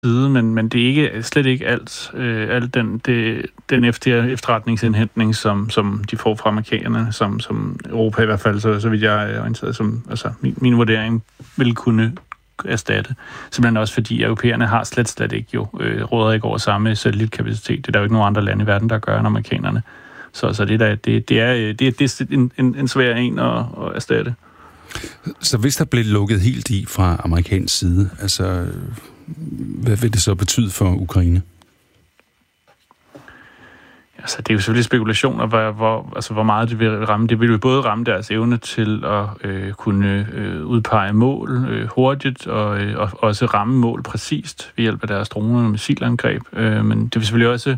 side, men det er ikke slet ikke alt den efterretningsindhentning, som de får fra amerikanerne, som Europa i hvert fald, så vidt jeg er orienteret, som altså min vurdering vil kunne erstatte. Simpelthen også fordi europæerne har slet ikke råder ikke over samme satellitkapacitet. Det er der jo ikke nogen andre lande i verden, der gør end amerikanerne. Så det er en svær en at erstatte. Så hvis der blev lukket helt i fra amerikansk side, altså hvad vil det så betyde for Ukraine? Altså, det er jo selvfølgelig spekulationer, hvor meget det vil ramme. Det vil jo både ramme deres evne til at kunne udpege mål hurtigt, og også ramme mål præcist ved hjælp af deres droner og missilangreb. Men det vil selvfølgelig også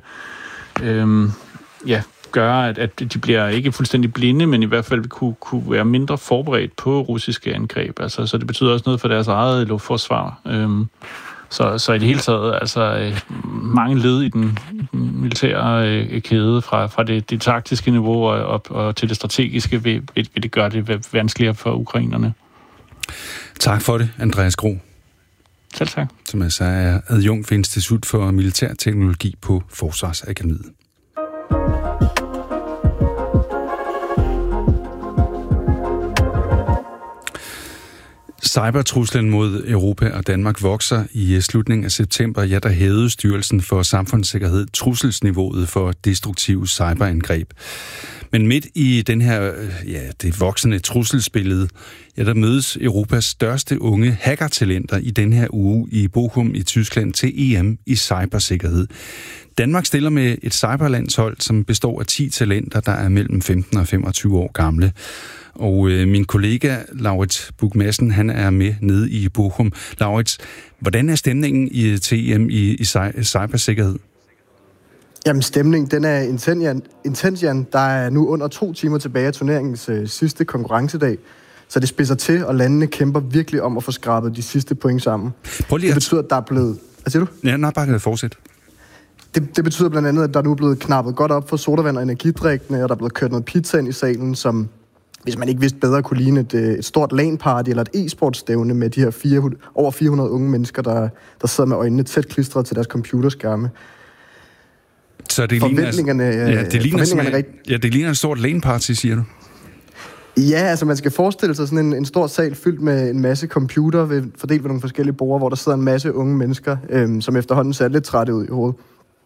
gøre, at de bliver ikke fuldstændig blinde, men i hvert fald kunne være mindre forberedt på russiske angreb. Altså, så det betyder også noget for deres eget luftforsvar. Så i det hele taget, altså mange led i den militære kæde fra det taktiske niveau og til det strategiske vil det gøre det vanskeligere for ukrainerne. Tak for det, Andreas Gro. Selv tak. Som altså er adjunkt ved Institut for Militær Teknologi på Forsvarsakademiet. Cybertruslen mod Europa og Danmark vokser. I slutningen af september, der hævede Styrelsen for Samfundssikkerhed trusselsniveauet for destruktive cyberangreb. Men midt i den her, det voksende trusselsbillede, der mødes Europas største unge hackertalenter i den her uge i Bochum i Tyskland til EM i cybersikkerhed. Danmark stiller med et cyberlandshold, som består af 10 talenter, der er mellem 15 og 25 år gamle. Og min kollega Laurits Buch Madsen, han er med nede i Bochum. Laurits, hvordan er stemningen til EM i cybersikkerhed? Jamen stemningen, den er intens, Jan. Der er nu under 2 timer tilbage af turneringens sidste konkurrencedag. Så det spidser til, og landene kæmper virkelig om at få skrabet de sidste point sammen. Det betyder, at der er blevet... Hvad siger du? Ja, bare fortsæt. Det betyder blandt andet, at der nu er blevet knappet godt op for sodavand og energidrikkene, og der er blevet kørt noget pizza ind i salen, som, hvis man ikke vidste bedre, kunne ligne et stort LAN-party eller et e-sportstævne med de her over 400 unge mennesker, der sidder med øjnene tæt klistret til deres computerskærme. Så det ligner et stort LAN-party, siger du? Ja, altså man skal forestille sig sådan en stor sal fyldt med en masse computer, fordelt ved nogle forskellige borde, hvor der sidder en masse unge mennesker, som efterhånden ser lidt trætte ud i hovedet.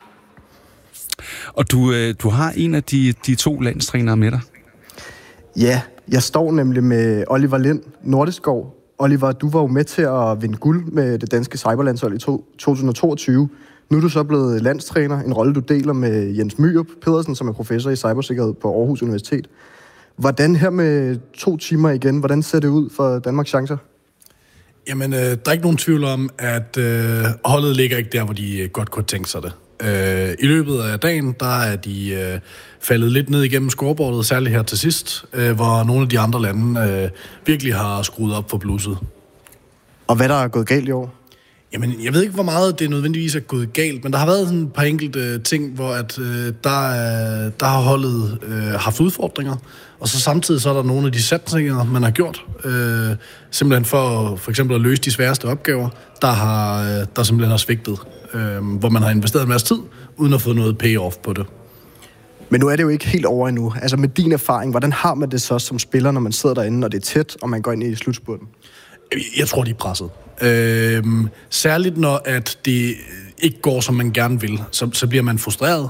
Og du har en af de 2 landstrænere med dig? Ja, jeg står nemlig med Oliver Lind Nordeskov. Oliver, du var jo med til at vinde guld med det danske cyberlandshold i 2022. Nu er du så blevet landstræner, en rolle du deler med Jens Myrup Pedersen, som er professor i cybersikkerhed på Aarhus Universitet. Hvordan her med 2 timer igen, hvordan ser det ud for Danmarks chancer? Jamen, der er ikke nogen tvivl om, at holdet ligger ikke der, hvor de godt kunne tænke sig det. I løbet af dagen, der er de faldet lidt ned igennem scoreboardet, særligt her til sidst, hvor nogle af de andre lande virkelig har skruet op for blusset. Og hvad der er gået galt i år? Jamen, jeg ved ikke, hvor meget det nødvendigvis er gået galt, men der har været sådan et par enkelte ting, hvor at, der har holdet haft udfordringer, og så samtidig så er der nogle af de satsninger, man har gjort, simpelthen for eksempel at løse de sværeste opgaver, der simpelthen har svigtet, hvor man har investeret en masse tid, uden at få noget payoff på det. Men nu er det jo ikke helt over endnu. Altså med din erfaring, hvordan har man det så som spiller, når man sidder derinde, og det er tæt, og man går ind i slutspurten? Jeg tror, de er presset. Særligt når at det ikke går, som man gerne vil, så bliver man frustreret.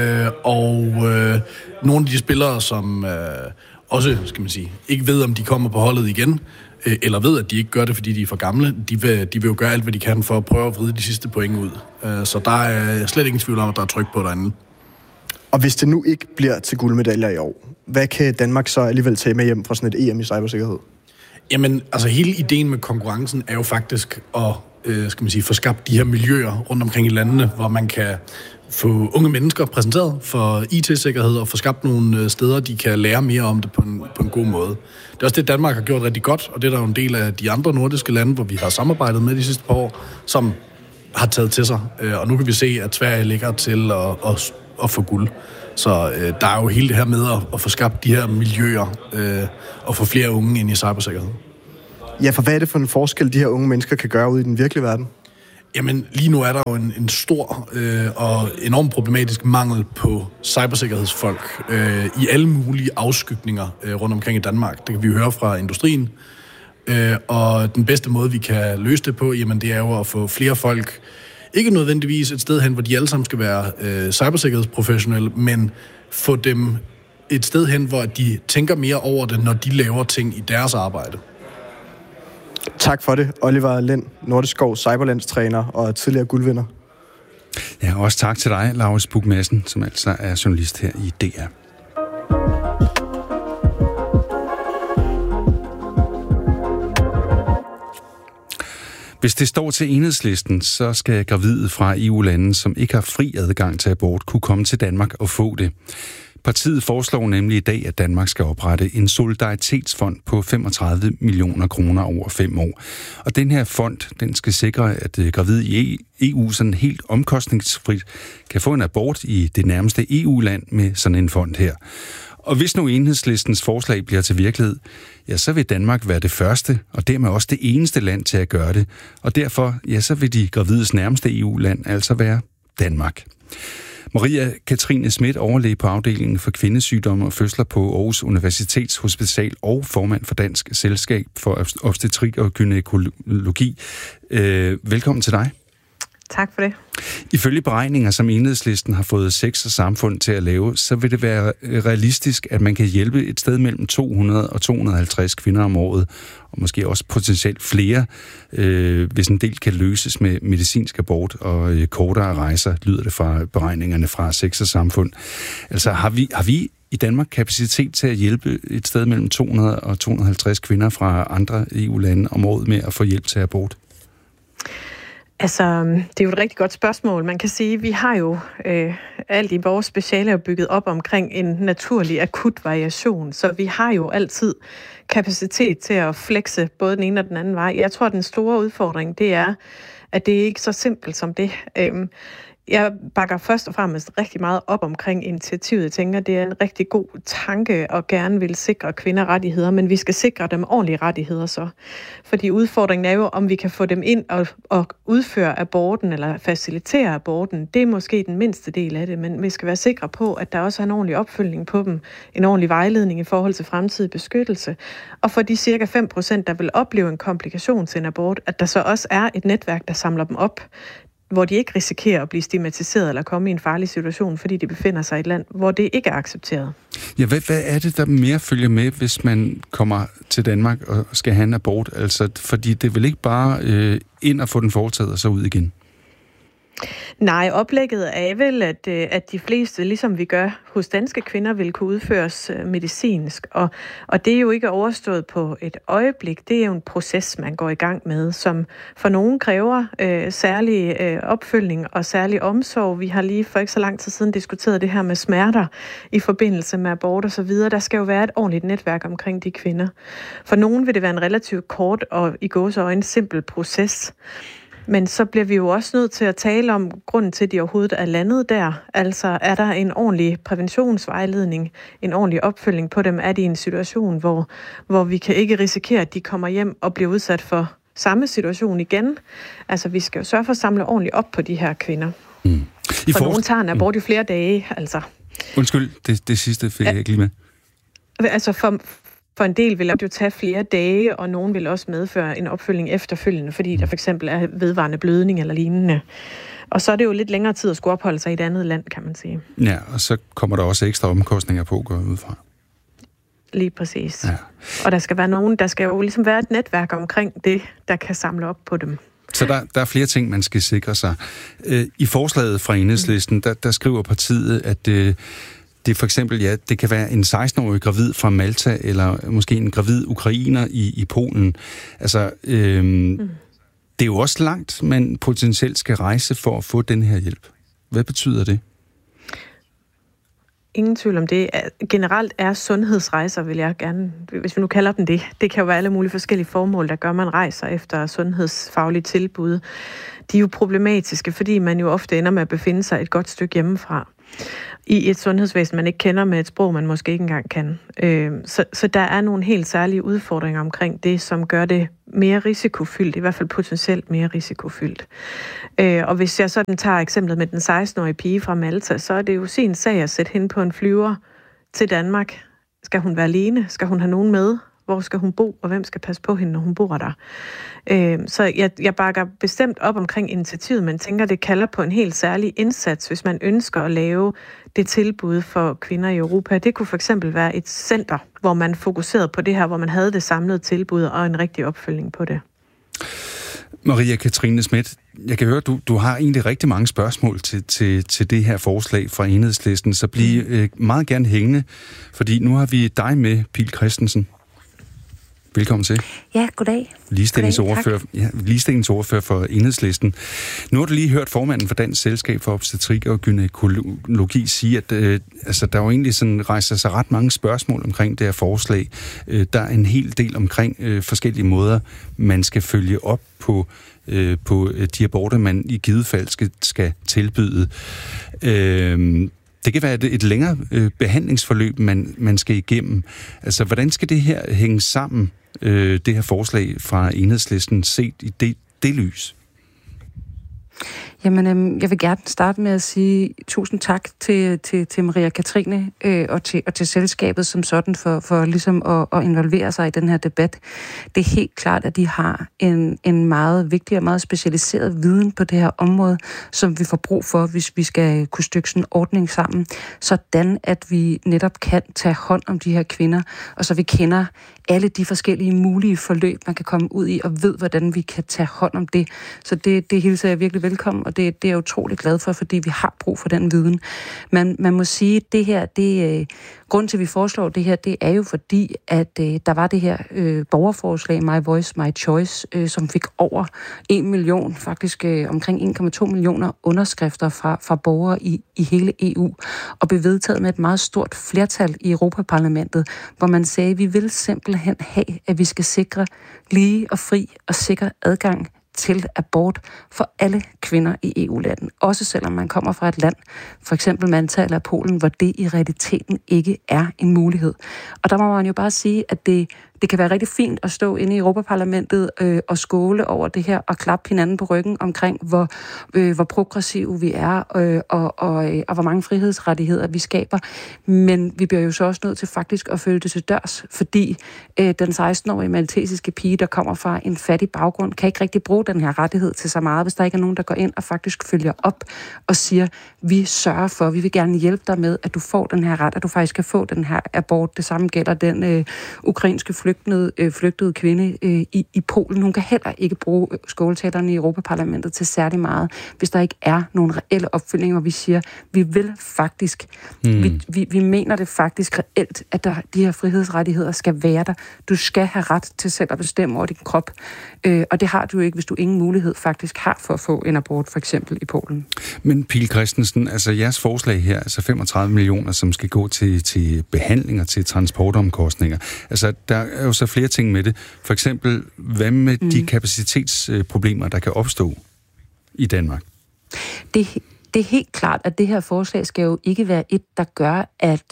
Nogle af de spillere, som også, skal man sige, ikke ved, om de kommer på holdet igen, eller ved, at de ikke gør det, fordi de er for gamle, de vil jo gøre alt, hvad de kan for at prøve at vride de sidste point ud. Så der er slet ingen tvivl om, at der er tryk på derinde. Og hvis det nu ikke bliver til guldmedaljer i år, hvad kan Danmark så alligevel tage med hjem fra sådan et EM i cybersikkerhed? Jamen, altså hele ideen med konkurrencen er jo faktisk at få skabt de her miljøer rundt omkring i landene, hvor man kan få unge mennesker præsenteret for IT-sikkerhed og få skabt nogle steder, de kan lære mere om det på en god måde. Det er også det, Danmark har gjort rigtig godt, og det er der jo en del af de andre nordiske lande, hvor vi har samarbejdet med de sidste par år, som har taget til sig. Og nu kan vi se, at Sverige ligger til at få guld. Så der er jo hele det her med at få skabt de her miljøer og få flere unge ind i cybersikkerhed. Ja, for hvad er det for en forskel, de her unge mennesker kan gøre ude i den virkelige verden? Jamen, lige nu er der jo en stor og enormt problematisk mangel på cybersikkerhedsfolk i alle mulige afskygninger rundt omkring i Danmark. Det kan vi jo høre fra industrien. Og den bedste måde, vi kan løse det på, jamen, det er jo at få flere folk, ikke nødvendigvis et sted hen, hvor de alle sammen skal være cybersikkerhedsprofessionelle, men få dem et sted hen, hvor de tænker mere over det, når de laver ting i deres arbejde. Tak for det, Oliver Lind, Nordiskov cyberlandstræner og tidligere guldvinder. Ja, også tak til dig, Laurits Buch Madsen, som altså er journalist her i DR. Hvis det står til Enhedslisten, så skal gravide fra EU-lande, som ikke har fri adgang til abort, kunne komme til Danmark og få det. Partiet foreslår nemlig i dag, at Danmark skal oprette en solidaritetsfond på 35 millioner kroner over 5 år. Og den her fond, den skal sikre, at gravide i EU sådan helt omkostningsfrit kan få en abort i det nærmeste EU-land med sådan en fond her. Og hvis nu Enhedslistens forslag bliver til virkelighed, ja, så vil Danmark være det første, og dermed også det eneste land til at gøre det. Og derfor, ja, så vil de gravides nærmeste EU-land altså være Danmark. Maria Katrine Schmidt, overlæge på afdelingen for kvindesygdomme og fødsler på Aarhus Universitetshospital og formand for Dansk Selskab for Obstetrik og Gynækologi. Velkommen til dig. Tak for det. Ifølge beregninger, som Enhedslisten har fået Sex og Samfund til at lave, så vil det være realistisk, at man kan hjælpe et sted mellem 200 og 250 kvinder om året, og måske også potentielt flere, hvis en del kan løses med medicinsk abort og kortere rejser, lyder det fra beregningerne fra Sex og Samfund. Altså har vi i Danmark kapacitet til at hjælpe et sted mellem 200 og 250 kvinder fra andre EU-lande om året med at få hjælp til abort? Altså, det er jo et rigtig godt spørgsmål. Man kan sige, at vi har jo alt i vores speciale er bygget op omkring en naturlig akut variation, så vi har jo altid kapacitet til at flexe både den ene og den anden vej. Jeg tror, at den store udfordring, det er, at det ikke er så simpelt som det. Jeg bakker først og fremmest rigtig meget op omkring initiativet. Jeg tænker, det er en rigtig god tanke og gerne vil sikre kvinder rettigheder, men vi skal sikre dem ordentlige rettigheder så. Fordi udfordringen er jo, om vi kan få dem ind og udføre aborten eller facilitere aborten. Det er måske den mindste del af det, men vi skal være sikre på, at der også er en ordentlig opfølgning på dem, en ordentlig vejledning i forhold til fremtidig beskyttelse. Og for de cirka 5%, der vil opleve en komplikation til en abort, at der så også er et netværk, der samler dem op, hvor de ikke risikerer at blive stigmatiseret eller komme i en farlig situation, fordi de befinder sig i et land, hvor det ikke er accepteret. Ja, hvad er det, der mere følger med, hvis man kommer til Danmark og skal have en abort? Altså, fordi det er vel ikke bare ind og få den foretaget og så ud igen? Nej, oplægget er vel, at de fleste, ligesom vi gør hos danske kvinder, vil kunne udføres medicinsk. Og det er jo ikke overstået på et øjeblik. Det er jo en proces, man går i gang med, som for nogen kræver særlig opfølgning og særlig omsorg. Vi har lige for ikke så lang tid siden diskuteret det her med smerter i forbindelse med abort og så videre. Der skal jo være et ordentligt netværk omkring de kvinder. For nogen vil det være en relativt kort og i gåseøjne simpel proces. Men så bliver vi jo også nødt til at tale om grunden til, at de overhovedet er landet der. Altså, er der en ordentlig præventionsvejledning, en ordentlig opfølgning på dem? Er de i en situation, hvor vi kan ikke risikere, at de kommer hjem og bliver udsat for samme situation igen? Altså, vi skal jo sørge for at samle ordentligt op på de her kvinder. For nogen tager en abort i flere dage, altså. Undskyld, det sidste fik jeg ikke lige med. Altså, for en del vil det jo tage flere dage, og nogen vil også medføre en opfølgning efterfølgende, fordi der for eksempel er vedvarende blødning eller lignende. Og så er det jo lidt længere tid at skulle opholde sig i et andet land, kan man sige. Ja, og så kommer der også ekstra omkostninger på at gå ud fra. Lige præcis. Ja. Og der skal være nogen, der skal jo ligesom være et netværk omkring det, der kan samle op på dem. Så der er flere ting, man skal sikre sig. I forslaget fra Enhedslisten, der skriver partiet, at det for eksempel, ja, det kan være en 16-årig gravid fra Malta, eller måske en gravid ukrainer i Polen. Altså, det er jo også langt, man potentielt skal rejse for at få den her hjælp. Hvad betyder det? Ingen tvivl om det. Generelt er sundhedsrejser, vil jeg gerne, hvis vi nu kalder dem det. Det kan jo være alle mulige forskellige formål, der gør, man rejser efter sundhedsfaglige tilbud. De er jo problematiske, fordi man jo ofte ender med at befinde sig et godt stykke hjemmefra. i et sundhedsvæsen, man ikke kender, med et sprog, man måske ikke engang kan. Så der er nogle helt særlige udfordringer omkring det, som gør det mere risikofyldt, i hvert fald potentielt mere risikofyldt. Og hvis jeg sådan tager eksemplet med den 16-årige pige fra Malta, så er det jo sin sag at sætte hende på en flyver til Danmark. Skal hun være alene? Skal hun have nogen med? Hvor skal hun bo, og hvem skal passe på hende, når hun bor der? Så jeg bakker bestemt op omkring initiativet, men tænker, det kalder på en helt særlig indsats, hvis man ønsker at lave det tilbud for kvinder i Europa. Det kunne for eksempel være et center, hvor man fokuserede på det her, hvor man havde det samlede tilbud og en rigtig opfølgning på det. Maria Katrine Schmidt, jeg kan høre, du har egentlig rigtig mange spørgsmål til det her forslag fra Enhedslisten, så bliv meget gerne hængende, fordi nu har vi dig med, Pihl Christensen. Velkommen til. Ja, goddag. Ligestillingsordfører for Enhedslisten. Nu har du lige hørt formanden for Dansk Selskab for Obstetrik og Gynækologi sige, at der jo egentlig sådan rejser sig ret mange spørgsmål omkring det her forslag. Der er en hel del omkring forskellige måder, man skal følge op på de aborter, man i givet fald skal tilbyde. Det kan være et længere behandlingsforløb, man skal igennem. Altså, hvordan skal det her hænge sammen, det her forslag fra Enhedslisten, set i det lys? Jamen, jeg vil gerne starte med at sige tusind tak til Maria Katrine og til selskabet som sådan for ligesom at involvere sig i den her debat. Det er helt klart, at de har en meget vigtig og meget specialiseret viden på det her område, som vi får brug for, hvis vi skal kunne stykke sådan en ordning sammen, sådan at vi netop kan tage hånd om de her kvinder, og så vi kender alle de forskellige mulige forløb, man kan komme ud i, og ved, hvordan vi kan tage hånd om det. Så det hilser jeg virkelig velkommen, og det er jeg utrolig glad for, fordi vi har brug for den viden. Man må sige, at det her, grunden til, at vi foreslår det her, det er jo fordi, at der var det her borgerforslag, My Voice, My Choice, som fik over 1 million, faktisk omkring 1,2 millioner underskrifter fra borgere i hele EU, og blev vedtaget med et meget stort flertal i Europaparlamentet, hvor man sagde, at vi vil simpelthen have, at vi skal sikre lige og fri og sikker adgang til abort for alle kvinder i EU-landet. Også selvom man kommer fra et land, for eksempel Malta eller Polen, hvor det i realiteten ikke er en mulighed. Og der må man jo bare sige, at det kan være rigtig fint at stå inde i Europaparlamentet og skåle over det her og klappe hinanden på ryggen omkring, hvor progressive vi er og hvor mange frihedsrettigheder vi skaber. Men vi bliver jo så også nødt til faktisk at følge det til dørs, fordi den 16-årige maltesiske pige, der kommer fra en fattig baggrund, kan ikke rigtig bruge den her rettighed til så meget, hvis der ikke er nogen, der går ind og faktisk følger op og siger, vi sørger for, vi vil gerne hjælpe dig med, at du får den her ret, at du faktisk kan få den her abort. Det samme gælder den ukrainske flygtede kvinde i Polen. Hun kan heller ikke bruge skåltalerne i Europaparlamentet til særlig meget, hvis der ikke er nogen reelle opfølgninger, hvor vi siger, vi vil faktisk, vi mener det faktisk reelt, at de her frihedsrettigheder skal være der. Du skal have ret til selv at bestemme over din krop, og det har du ikke, hvis du ingen mulighed faktisk har for at få en abort, for eksempel i Polen. Men Pihl Christensen, altså jeres forslag her, altså 35 millioner, som skal gå til behandlinger, til transportomkostninger, altså der er jo så flere ting med det. For eksempel, hvad med de kapacitetsproblemer, der kan opstå i Danmark? Det er helt klart, at det her forslag skal jo ikke være et, der gør, at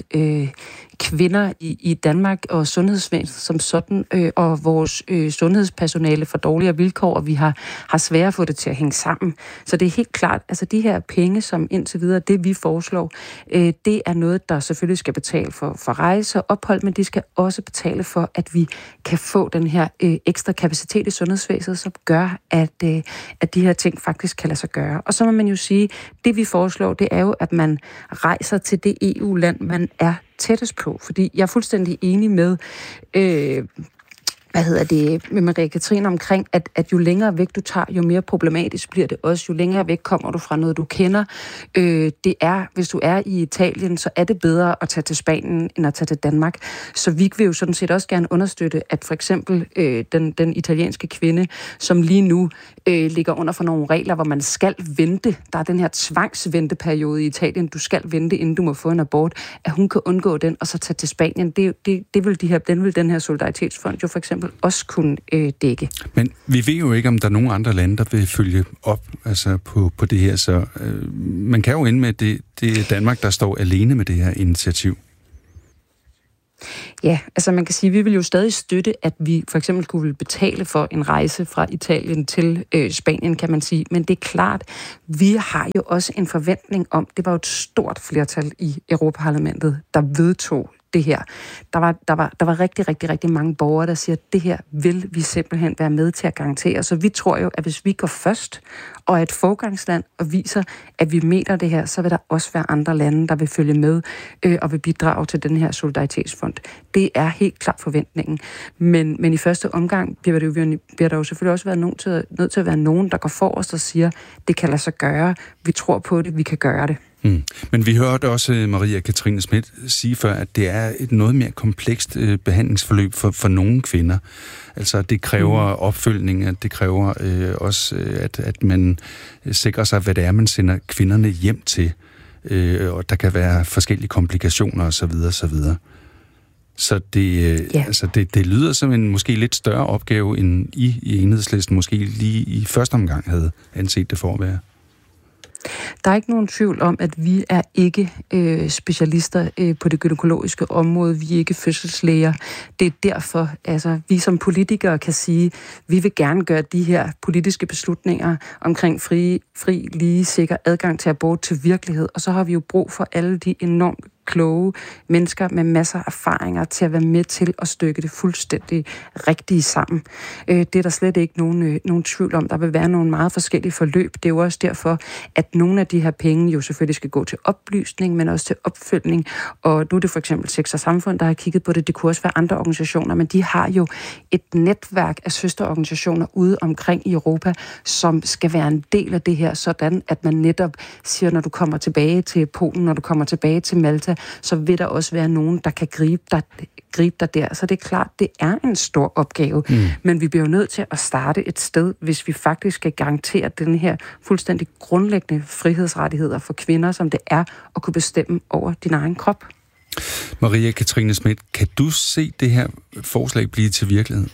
kvinder i Danmark og sundhedsvæsenet som sådan, og vores sundhedspersonale får dårligere vilkår, og vi har svært at få det til at hænge sammen. Så det er helt klart, altså de her penge, som indtil videre, det vi foreslår, det er noget, der selvfølgelig skal betale for rejse og ophold, men de skal også betale for, at vi kan få den her ekstra kapacitet i sundhedsvæsenet, som gør, at de her ting faktisk kan lade sig gøre. Og så må man jo sige, det vi foreslår, det er jo, at man rejser til det EU-land, man er tættest på, fordi jeg er fuldstændig enig med med Maria Katrine omkring, at jo længere væk du tager, jo mere problematisk bliver det også. Jo længere væk kommer du fra noget, du kender. Hvis du er i Italien, så er det bedre at tage til Spanien, end at tage til Danmark. Så vi vil jo sådan set også gerne understøtte, at for eksempel den italienske kvinde, som lige nu ligger under for nogle regler, hvor man skal vente. Der er den her tvangsventeperiode i Italien. Du skal vente, inden du må få en abort. At hun kan undgå den, og så tage til Spanien. Den vil den her solidaritetsfond jo for eksempel eksempel også kunne dække. Men vi ved jo ikke, om der er nogen andre lande, der vil følge op altså på det her, så man kan jo ende med, at det er Danmark, der står alene med det her initiativ. Ja, altså man kan sige, at vi vil jo stadig støtte, at vi for eksempel kunne betale for en rejse fra Italien til Spanien, kan man sige. Men det er klart, vi har jo også en forventning om, det var jo et stort flertal i Europaparlamentet, der vedtog det her. Der var rigtig mange borgere, der siger, at det her vil vi simpelthen være med til at garantere. Så vi tror jo, at hvis vi går først og er et forgangsland og viser, at vi mener det her, så vil der også være andre lande, der vil følge med og vil bidrage til den her solidaritetsfond. Det er helt klart forventningen. Men i første omgang bliver der jo selvfølgelig også været nødt til at være nogen, der går forrest og siger, det kan lade sig gøre, vi tror på det, vi kan gøre det. Men vi hørte også Maria Katrine Schmidt sige før, at det er et noget mere komplekst behandlingsforløb for nogle kvinder. Altså, det kræver opfølgning, at det kræver også, at man sikrer sig, hvad det er, man sender kvinderne hjem til. Og der kan være forskellige komplikationer osv. osv. Så det lyder som en måske lidt større opgave, end I Enhedslisten måske lige i første omgang havde anset det for at være. Der er ikke nogen tvivl om, at vi er ikke specialister på det gynækologiske område. Vi er ikke fødselslæger. Det er derfor, altså, vi som politikere kan sige, vi vil gerne gøre de her politiske beslutninger omkring fri, lige, sikker adgang til abort til virkelighed. Og så har vi jo brug for alle de enormt kloge mennesker med masser af erfaringer til at være med til at stykke det fuldstændig rigtige sammen. Det er der slet ikke nogen tvivl om. Der vil være nogle meget forskellige forløb. Det er jo også derfor, at nogle af de her penge jo selvfølgelig skal gå til oplysning, men også til opfølgning. Og nu er det for eksempel Sex og Samfund, der har kigget på det. Det kunne også være andre organisationer, men de har jo et netværk af søsterorganisationer ude omkring i Europa, som skal være en del af det her, sådan at man netop siger, når du kommer tilbage til Polen, når du kommer tilbage til Malta, så vil der også være nogen, der kan gribe dig der. Så det er klart, det er en stor opgave. Men vi bliver jo nødt til at starte et sted, hvis vi faktisk skal garantere den her fuldstændig grundlæggende frihedsrettigheder for kvinder, som det er at kunne bestemme over din egen krop. Maria Katrine Schmidt, kan du se det her forslag blive til virkelighed?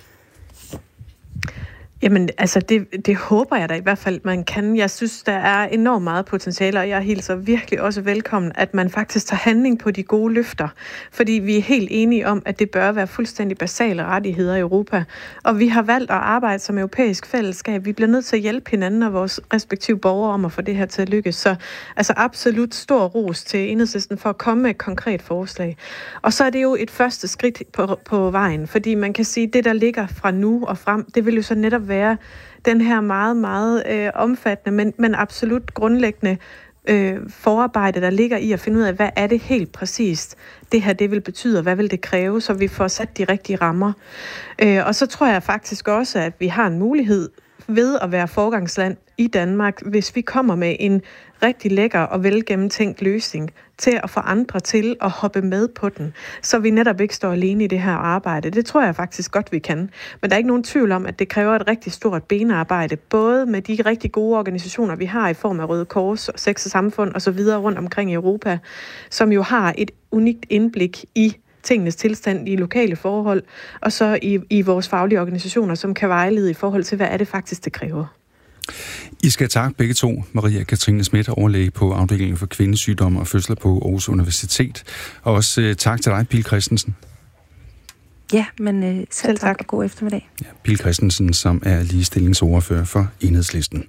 Jamen, altså, det håber jeg da i hvert fald, man kan. Jeg synes, der er enormt meget potentiale, og jeg hilser virkelig også velkommen, at man faktisk tager handling på de gode løfter. Fordi vi er helt enige om, at det bør være fuldstændig basale rettigheder i Europa. Og vi har valgt at arbejde som europæisk fællesskab. Vi bliver nødt til at hjælpe hinanden og vores respektive borgere om at få det her til at lykkes. Så altså absolut stor ros til Enhedslisten for at komme med et konkret forslag. Og så er det jo et første skridt på vejen, fordi man kan sige, at det, der ligger fra nu og frem, det vil jo så netop være den her meget, meget omfattende, men absolut grundlæggende forarbejde, der ligger i at finde ud af, hvad er det helt præcist, det her det vil betyde, og hvad vil det kræve, så vi får sat de rigtige rammer. Og så tror jeg faktisk også, at vi har en mulighed ved at være forgangsland i Danmark, hvis vi kommer med en rigtig lækker og velgennemtænkt løsning til at få andre til at hoppe med på den, så vi netop ikke står alene i det her arbejde. Det tror jeg faktisk godt, vi kan. Men der er ikke nogen tvivl om, at det kræver et rigtig stort benarbejde, både med de rigtig gode organisationer, vi har i form af Røde Kors, Sex og Samfund og så videre rundt omkring i Europa, som jo har et unikt indblik i tingenes tilstand i lokale forhold, og så i vores faglige organisationer, som kan vejlede i forhold til, hvad er det faktisk, det kræver. I skal takke begge to, Maria Katrine Schmidt, overlæge på afdelingen for kvindesygdomme og fødsler på Aarhus Universitet, og også tak til dig, Pil Christensen. Ja, men selv tak og god eftermiddag. Ja, Pil Christensen, som er ligestillingsordfører for Enhedslisten.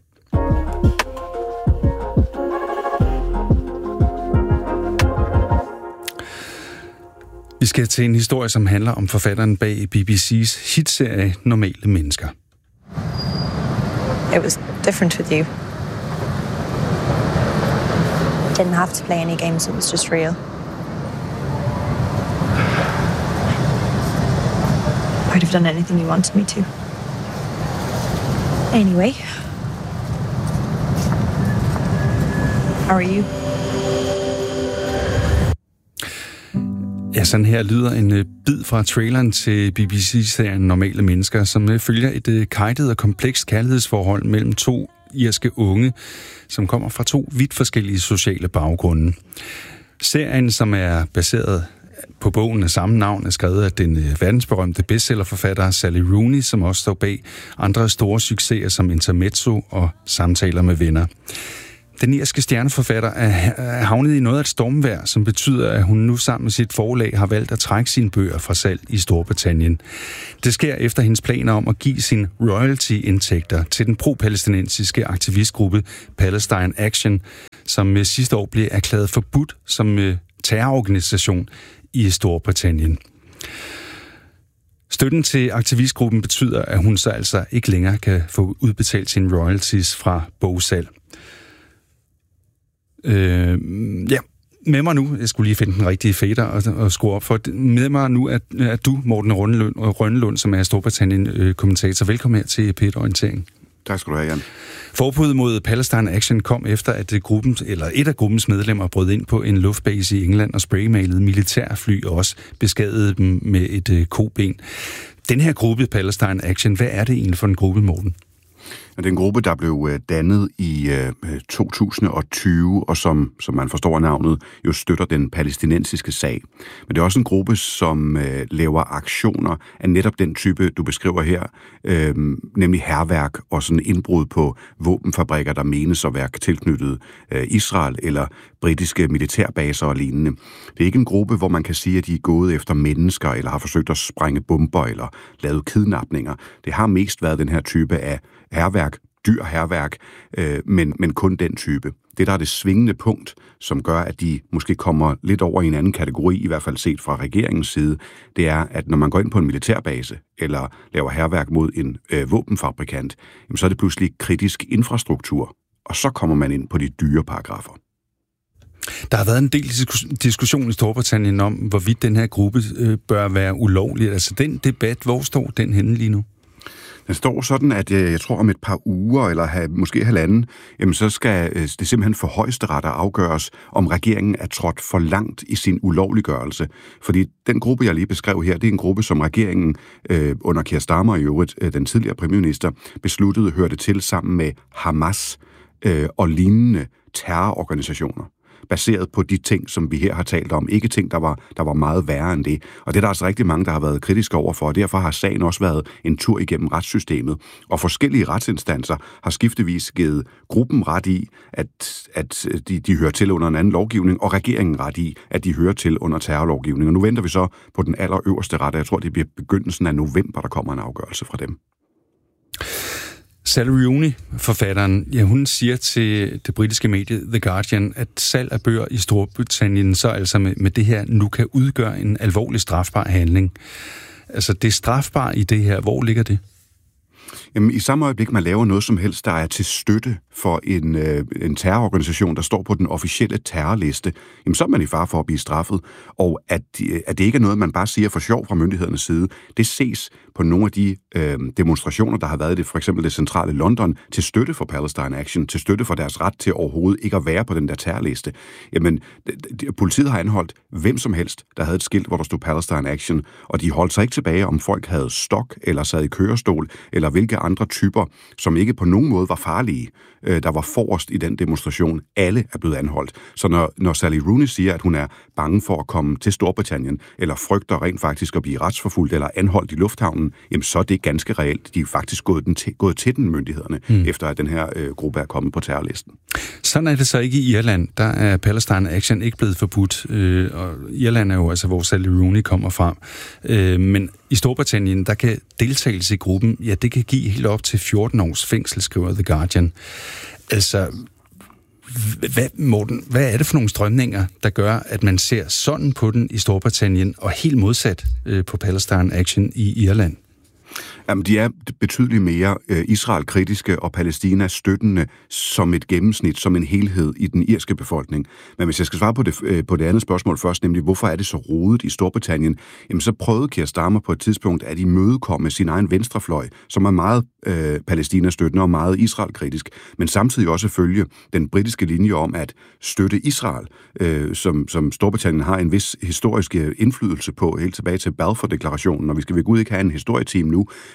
Vi skal til en historie, som handler om forfatteren bag BBC's hitserie Normale Mennesker. It was different with you. I didn't have to play any games, it was just real. I'd have done anything you wanted me to. Anyway. How are you? Ja, sådan her lyder en bid fra traileren til BBC-serien Normale Mennesker, som følger et kejtet og komplekst kærlighedsforhold mellem to irske unge, som kommer fra to vidt forskellige sociale baggrunde. Serien, som er baseret på bogen af samme navn er skrevet af den verdensberømte bestsellerforfatter Sally Rooney, som også står bag andre store succeser som Intermezzo og Samtaler med venner. Den irske stjerneforfatter er havnet i noget af et stormvejr, som betyder, at hun nu sammen med sit forlag har valgt at trække sine bøger fra salg i Storbritannien. Det sker efter hendes planer om at give sine royalty-indtægter til den pro-palæstinensiske aktivistgruppe Palestine Action, som sidste år blev erklæret forbudt som terrororganisation i Storbritannien. Støtten til aktivistgruppen betyder, at hun så altså ikke længere kan få udbetalt sine royalties fra bogsalg. Med mig nu, jeg skulle lige finde den rigtige fader og skrue op for, med mig nu er du, Morten Rønnelund, som er Storbritannien-kommentator. Velkommen her til P1 Orientering. Tak skal du have, Jan. Forbuddet mod Palestine Action kom efter, at et af gruppens medlemmer brød ind på en luftbase i England og spraymalede militærfly og også beskadigede dem med et koben. Den her gruppe, Palestine Action, hvad er det egentlig for en gruppe, Morten? Det er en gruppe, der blev dannet i 2020, og som man forstår af navnet, jo støtter den palæstinensiske sag. Men det er også en gruppe, som laver aktioner af netop den type, du beskriver her, nemlig hærværk og sådan indbrud på våbenfabrikker, der menes at være tilknyttet Israel eller britiske militærbaser og lignende. Det er ikke en gruppe, hvor man kan sige, at de er gået efter mennesker eller har forsøgt at sprænge bomber eller lavet kidnapninger. Det har mest været den her type af hærværk, dyr hærværk, men kun den type. Det, der er det svingende punkt, som gør, at de måske kommer lidt over i en anden kategori, i hvert fald set fra regeringens side, det er, at når man går ind på en militærbase eller laver hærværk mod en våbenfabrikant, så er det pludselig kritisk infrastruktur, og så kommer man ind på de dyre paragrafer. Der har været en del diskussion i Storbritannien om, hvorvidt den her gruppe bør være ulovlig. Altså den debat, hvor står den henne lige nu? Den står sådan, at jeg tror om et par uger, eller måske halvanden, jamen så skal det simpelthen for Højesteret afgøres, om regeringen er trådt for langt i sin ulovliggørelse. Fordi den gruppe, jeg lige beskrev her, det er en gruppe, som regeringen under Keir Starmer i øvrigt, den tidligere premierminister, besluttede hørte til sammen med Hamas og lignende terrororganisationer, baseret på de ting, som vi her har talt om. Ikke ting, der var meget værre end det. Og det er der altså rigtig mange, der har været kritiske overfor, og derfor har sagen også været en tur igennem retssystemet. Og forskellige retsinstanser har skiftevis givet gruppen ret i, at de hører til under en anden lovgivning, og regeringen ret i, at de hører til under terrorlovgivning. Og nu venter vi så på den allerøverste ret, og jeg tror, det bliver begyndelsen af november, der kommer en afgørelse fra dem. Sally Rooney, forfatteren, hun siger til det britiske medie The Guardian, at salg af bøger i Storbritannien så altså med det her nu kan udgøre en alvorlig strafbar handling. Altså det strafbare i det her, hvor ligger det? Jamen, i samme øjeblik, man laver noget som helst, der er til støtte for en terrororganisation, der står på den officielle terrorliste, jamen, så er man i fare for at blive straffet. Og at det ikke er noget, man bare siger for sjov fra myndighedernes side, det ses på nogle af de demonstrationer, der har været i det, for eksempel det centrale London, til støtte for Palestine Action, til støtte for deres ret til overhovedet ikke at være på den der terrorliste. Jamen, politiet har anholdt hvem som helst, der havde et skilt, hvor der stod Palestine Action, og de holdt sig ikke tilbage, om folk havde stok, eller sad i kørestol, eller hvilke andre typer, som ikke på nogen måde var farlige, der var forrest i den demonstration. Alle er blevet anholdt. Så når Sally Rooney siger, at hun er bange for at komme til Storbritannien, eller frygter rent faktisk at blive retsforfulgt eller anholdt i lufthavnen, jamen så er det ganske reelt. De er faktisk gået til den myndighederne, efter at den her gruppe er kommet på terrorlisten. Sådan er det så ikke i Irland. Der er Palestine Action ikke blevet forbudt, og Irland er jo altså, hvor Sally Rooney kommer fra. Men i Storbritannien, der kan deltagelse i gruppen, ja, det kan give helt op til 14 års fængsel, skriver The Guardian. Altså, Morten, hvad er det for nogle strømninger, der gør, at man ser sådan på den i Storbritannien, og helt modsat på Palestine Action i Irland? Jamen, de er betydeligt mere Israel-kritiske og Palæstina-støttende som et gennemsnit, som en helhed i den irske befolkning. Men hvis jeg skal svare på det andet spørgsmål først, nemlig hvorfor er det så rodet i Storbritannien, jamen så prøvede Keir Starmer på et tidspunkt at imødekomme sin egen venstrefløj, som er meget Palæstina-støttende og meget Israel-kritisk, men samtidig også følge den britiske linje om at støtte Israel, som Storbritannien har en vis historisk indflydelse på, helt tilbage til Balfour-deklarationen, og vi skal ved Gud ikke have en historieteam nu,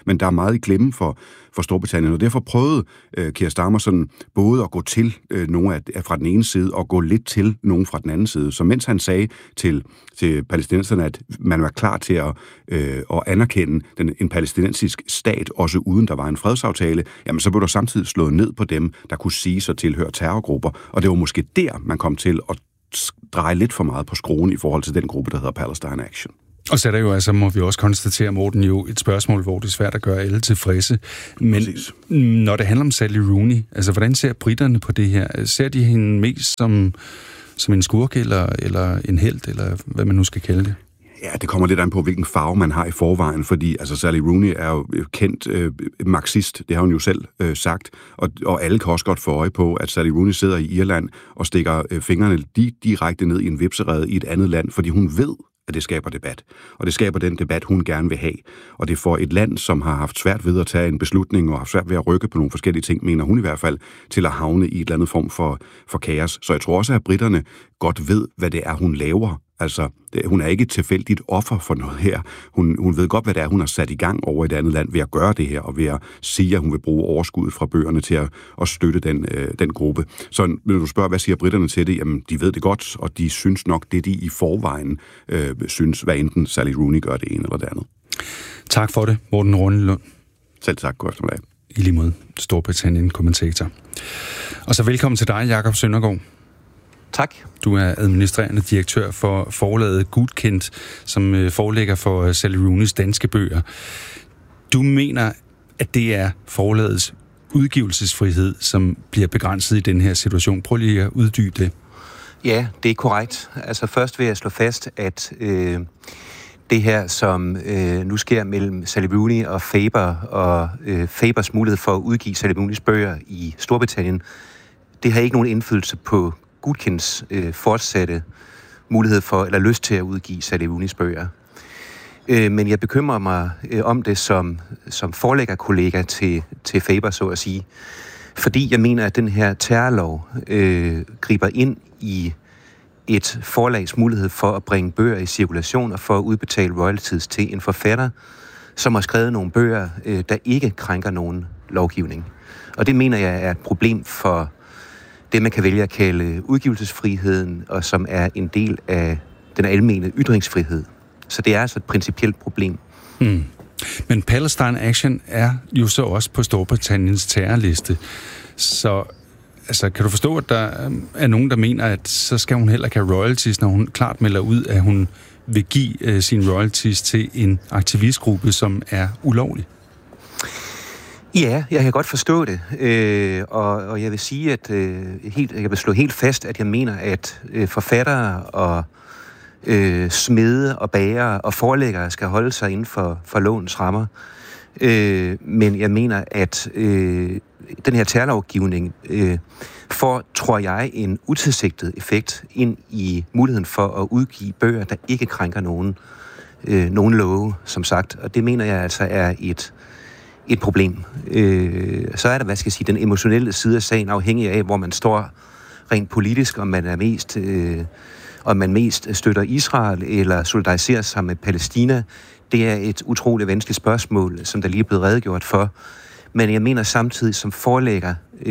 men der er meget i klemme for Storbritannien, og derfor prøvede Keir Starmer sådan både at gå til nogle fra den ene side, og gå lidt til nogen fra den anden side. Så mens han sagde til palæstinenserne, at man var klar til at anerkende en palæstinensisk stat, også uden der var en fredsaftale, jamen så blev der samtidig slået ned på dem, der kunne sige sig tilhøre terrorgrupper, og det var måske der, man kom til at dreje lidt for meget på skruen i forhold til den gruppe, der hedder Palestine Action. Og så er der jo altså, må vi også konstatere, Morten, jo et spørgsmål, hvor det er svært at gøre alle tilfredse. Men når det handler om Sally Rooney, altså hvordan ser briterne på det her? Ser de hende mest som en skurk eller en helt, eller hvad man nu skal kalde det? Ja, det kommer lidt an på, hvilken farve man har i forvejen, fordi altså Sally Rooney er jo kendt marxist, det har hun jo selv sagt, og alle kan også godt få øje på, at Sally Rooney sidder i Irland og stikker fingrene direkte ned i en hvepserede i et andet land, fordi hun ved, at det skaber debat. Og det skaber den debat, hun gerne vil have. Og det får et land, som har haft svært ved at tage en beslutning, og har svært ved at rykke på nogle forskellige ting, mener hun i hvert fald, til at havne i et eller andet form for kaos. Så jeg tror også, at briterne godt ved, hvad det er, hun laver. Altså, hun er ikke et tilfældigt offer for noget her. Hun ved godt, hvad det er, hun har sat i gang over et andet land ved at gøre det her, og ved at sige, at hun vil bruge overskuddet fra bøgerne til at støtte den gruppe. Så når du spørger, hvad siger briterne til det? Jamen, de ved det godt, og de synes nok, det de i forvejen synes, hvad enten Sally Rooney gør det ene eller det andet. Tak for det, Morten Rundelund. Selv tak, god eftermiddag. I lige måde, Storbritannien-kommentator. Og så velkommen til dig, Jakob Søndergaard. Tak. Du er administrerende direktør for forlaget Gudkendt, som forlægger for Sally Rooneys danske bøger. Du mener, at det er forlagets udgivelsesfrihed, som bliver begrænset i den her situation. Prøv lige at uddybe det. Ja, det er korrekt. Altså først vil jeg slå fast, at det her, som nu sker mellem Sally Rooney og Faber, og Fabers mulighed for at udgive Sally Rooneys bøger i Storbritannien, det har ikke nogen indflydelse på Gudkendts fortsatte mulighed for, eller lyst til at udgive Sally Rooneys bøger. Men jeg bekymrer mig om det som forlæggerkollega til Faber, så at sige. Fordi jeg mener, at den her terrorlov griber ind i et forlags mulighed for at bringe bøger i cirkulation og for at udbetale royalties til en forfatter, som har skrevet nogle bøger, der ikke krænker nogen lovgivning. Og det mener jeg er et problem for det, man kan vælge at kalde udgivelsesfriheden, og som er en del af den almene ytringsfrihed. Så det er altså et principielt problem. Mm. Men Palestine Action er jo så også på Storbritanniens terrorliste. Så altså, kan du forstå, at der er nogen, der mener, at så skal hun heller ikke have royalties, når hun klart melder ud, at hun vil give sine royalties til en aktivistgruppe, som er ulovlig? Ja, jeg kan godt forstå det, og jeg vil sige, at jeg vil slå helt fast, at jeg mener, at forfattere og smede og bagere og forlæggere skal holde sig inden for lovens rammer. Men jeg mener, at den her terrorlovgivning får, tror jeg, en utilsigtet effekt ind i muligheden for at udgive bøger, der ikke krænker nogen love, som sagt. Og det mener jeg altså er et problem. Så er der, den emotionelle side af sagen, afhængig af, hvor man står rent politisk, om man mest støtter Israel eller solidariserer sig med Palæstina. Det er et utroligt vanskeligt spørgsmål, som der lige er blevet redegjort for. Men jeg mener samtidig som forlægger,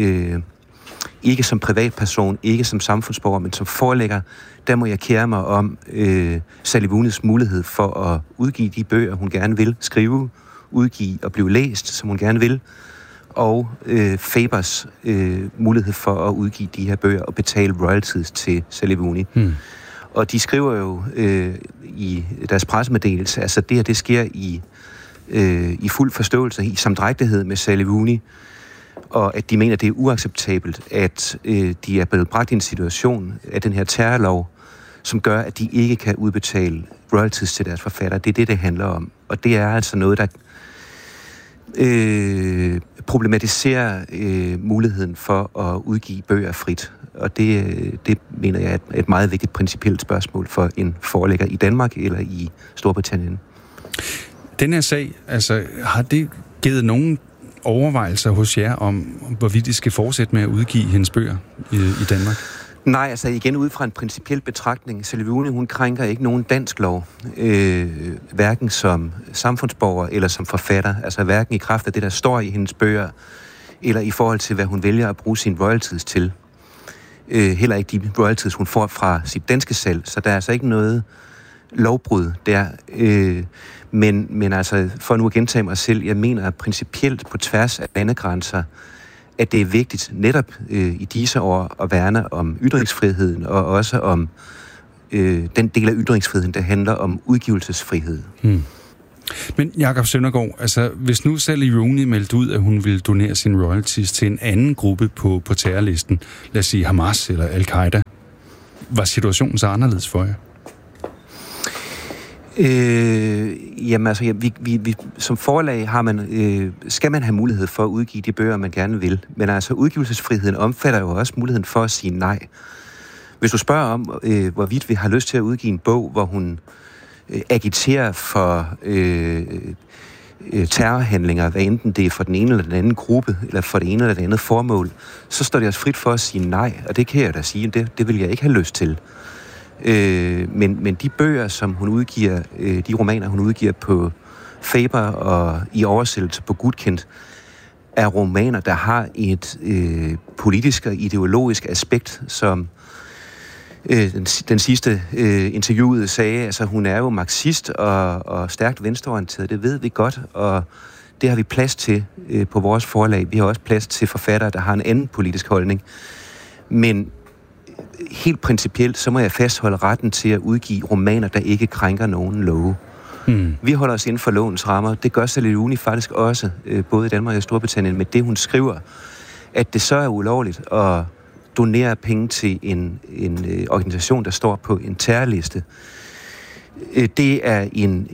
ikke som privatperson, ikke som samfundsborger, men som forlægger, der må jeg kære mig om Sally Rooneys mulighed for at udgive de bøger, hun gerne vil skrive, udgive og blive læst, som hun gerne vil, og Fabers mulighed for at udgive de her bøger og betale royalties til Sally Rooney. Og de skriver jo i deres pressemeddelelse, altså det her, det sker i fuld forståelse, i samdrægtighed med Sally Rooney, og at de mener, det er uacceptabelt, at de er blevet bragt i en situation af den her terrorlov, som gør, at de ikke kan udbetale royalties til deres forfatter. Det er det handler om. Og det er altså noget, der problematiserer muligheden for at udgive bøger frit. Og det mener jeg er et meget vigtigt principielt spørgsmål for en forlægger i Danmark eller i Storbritannien. Den her sag, altså, har det givet nogen overvejelser hos jer om, hvorvidt I skal fortsætte med at udgive hendes bøger i Danmark? Nej, altså igen ud fra en principiel betragtning. Soleimani, hun krænker ikke nogen dansk lov, hverken som samfundsborger eller som forfatter. Altså hverken i kraft af det, der står i hendes bøger, eller i forhold til, hvad hun vælger at bruge sin royalties til. Heller ikke de royalties, hun får fra sit danske salg. Så der er altså ikke noget lovbrud der. Men altså, for nu at gentage mig selv, jeg mener principielt på tværs af landegrænser, at det er vigtigt netop i disse år at værne om ytringsfriheden, og også om den del af ytringsfriheden, der handler om udgivelsesfrihed. Men Jakob Søndergaard, altså hvis nu Soleimani meldte ud, at hun ville donere sin royalties til en anden gruppe på terrorlisten, lad os sige Hamas eller Al-Qaida, var situationen så anderledes for jer? Jamen altså, vi som forlag har man, skal man have mulighed for at udgive de bøger, man gerne vil. Men altså, udgivelsesfriheden omfatter jo også muligheden for at sige nej. Hvis du spørger om, hvorvidt vi har lyst til at udgive en bog, hvor hun agiterer for terrorhandlinger, hvad enten det er for den ene eller den anden gruppe, eller for det ene eller det andet formål, så står det os frit for at sige nej, og det kan jeg da sige, det vil jeg ikke have lyst til. Men de bøger, som hun udgiver, de romaner, hun udgiver på Faber og i oversættelse på Gudkendt, er romaner, der har et politisk og ideologisk aspekt, som den sidste interviewede sagde. Altså, hun er jo marxist og stærkt venstreorienteret, det ved vi godt, og det har vi plads til på vores forlag. Vi har også plads til forfattere, der har en anden politisk holdning. Men helt principielt, så må jeg fastholde retten til at udgive romaner, der ikke krænker nogen love. Vi holder os inden for lovens rammer. Det gør Soleimani faktisk også, både i Danmark og Storbritannien, med det, hun skriver. At det så er ulovligt at donere penge til en organisation, der står på en terrorliste. Det er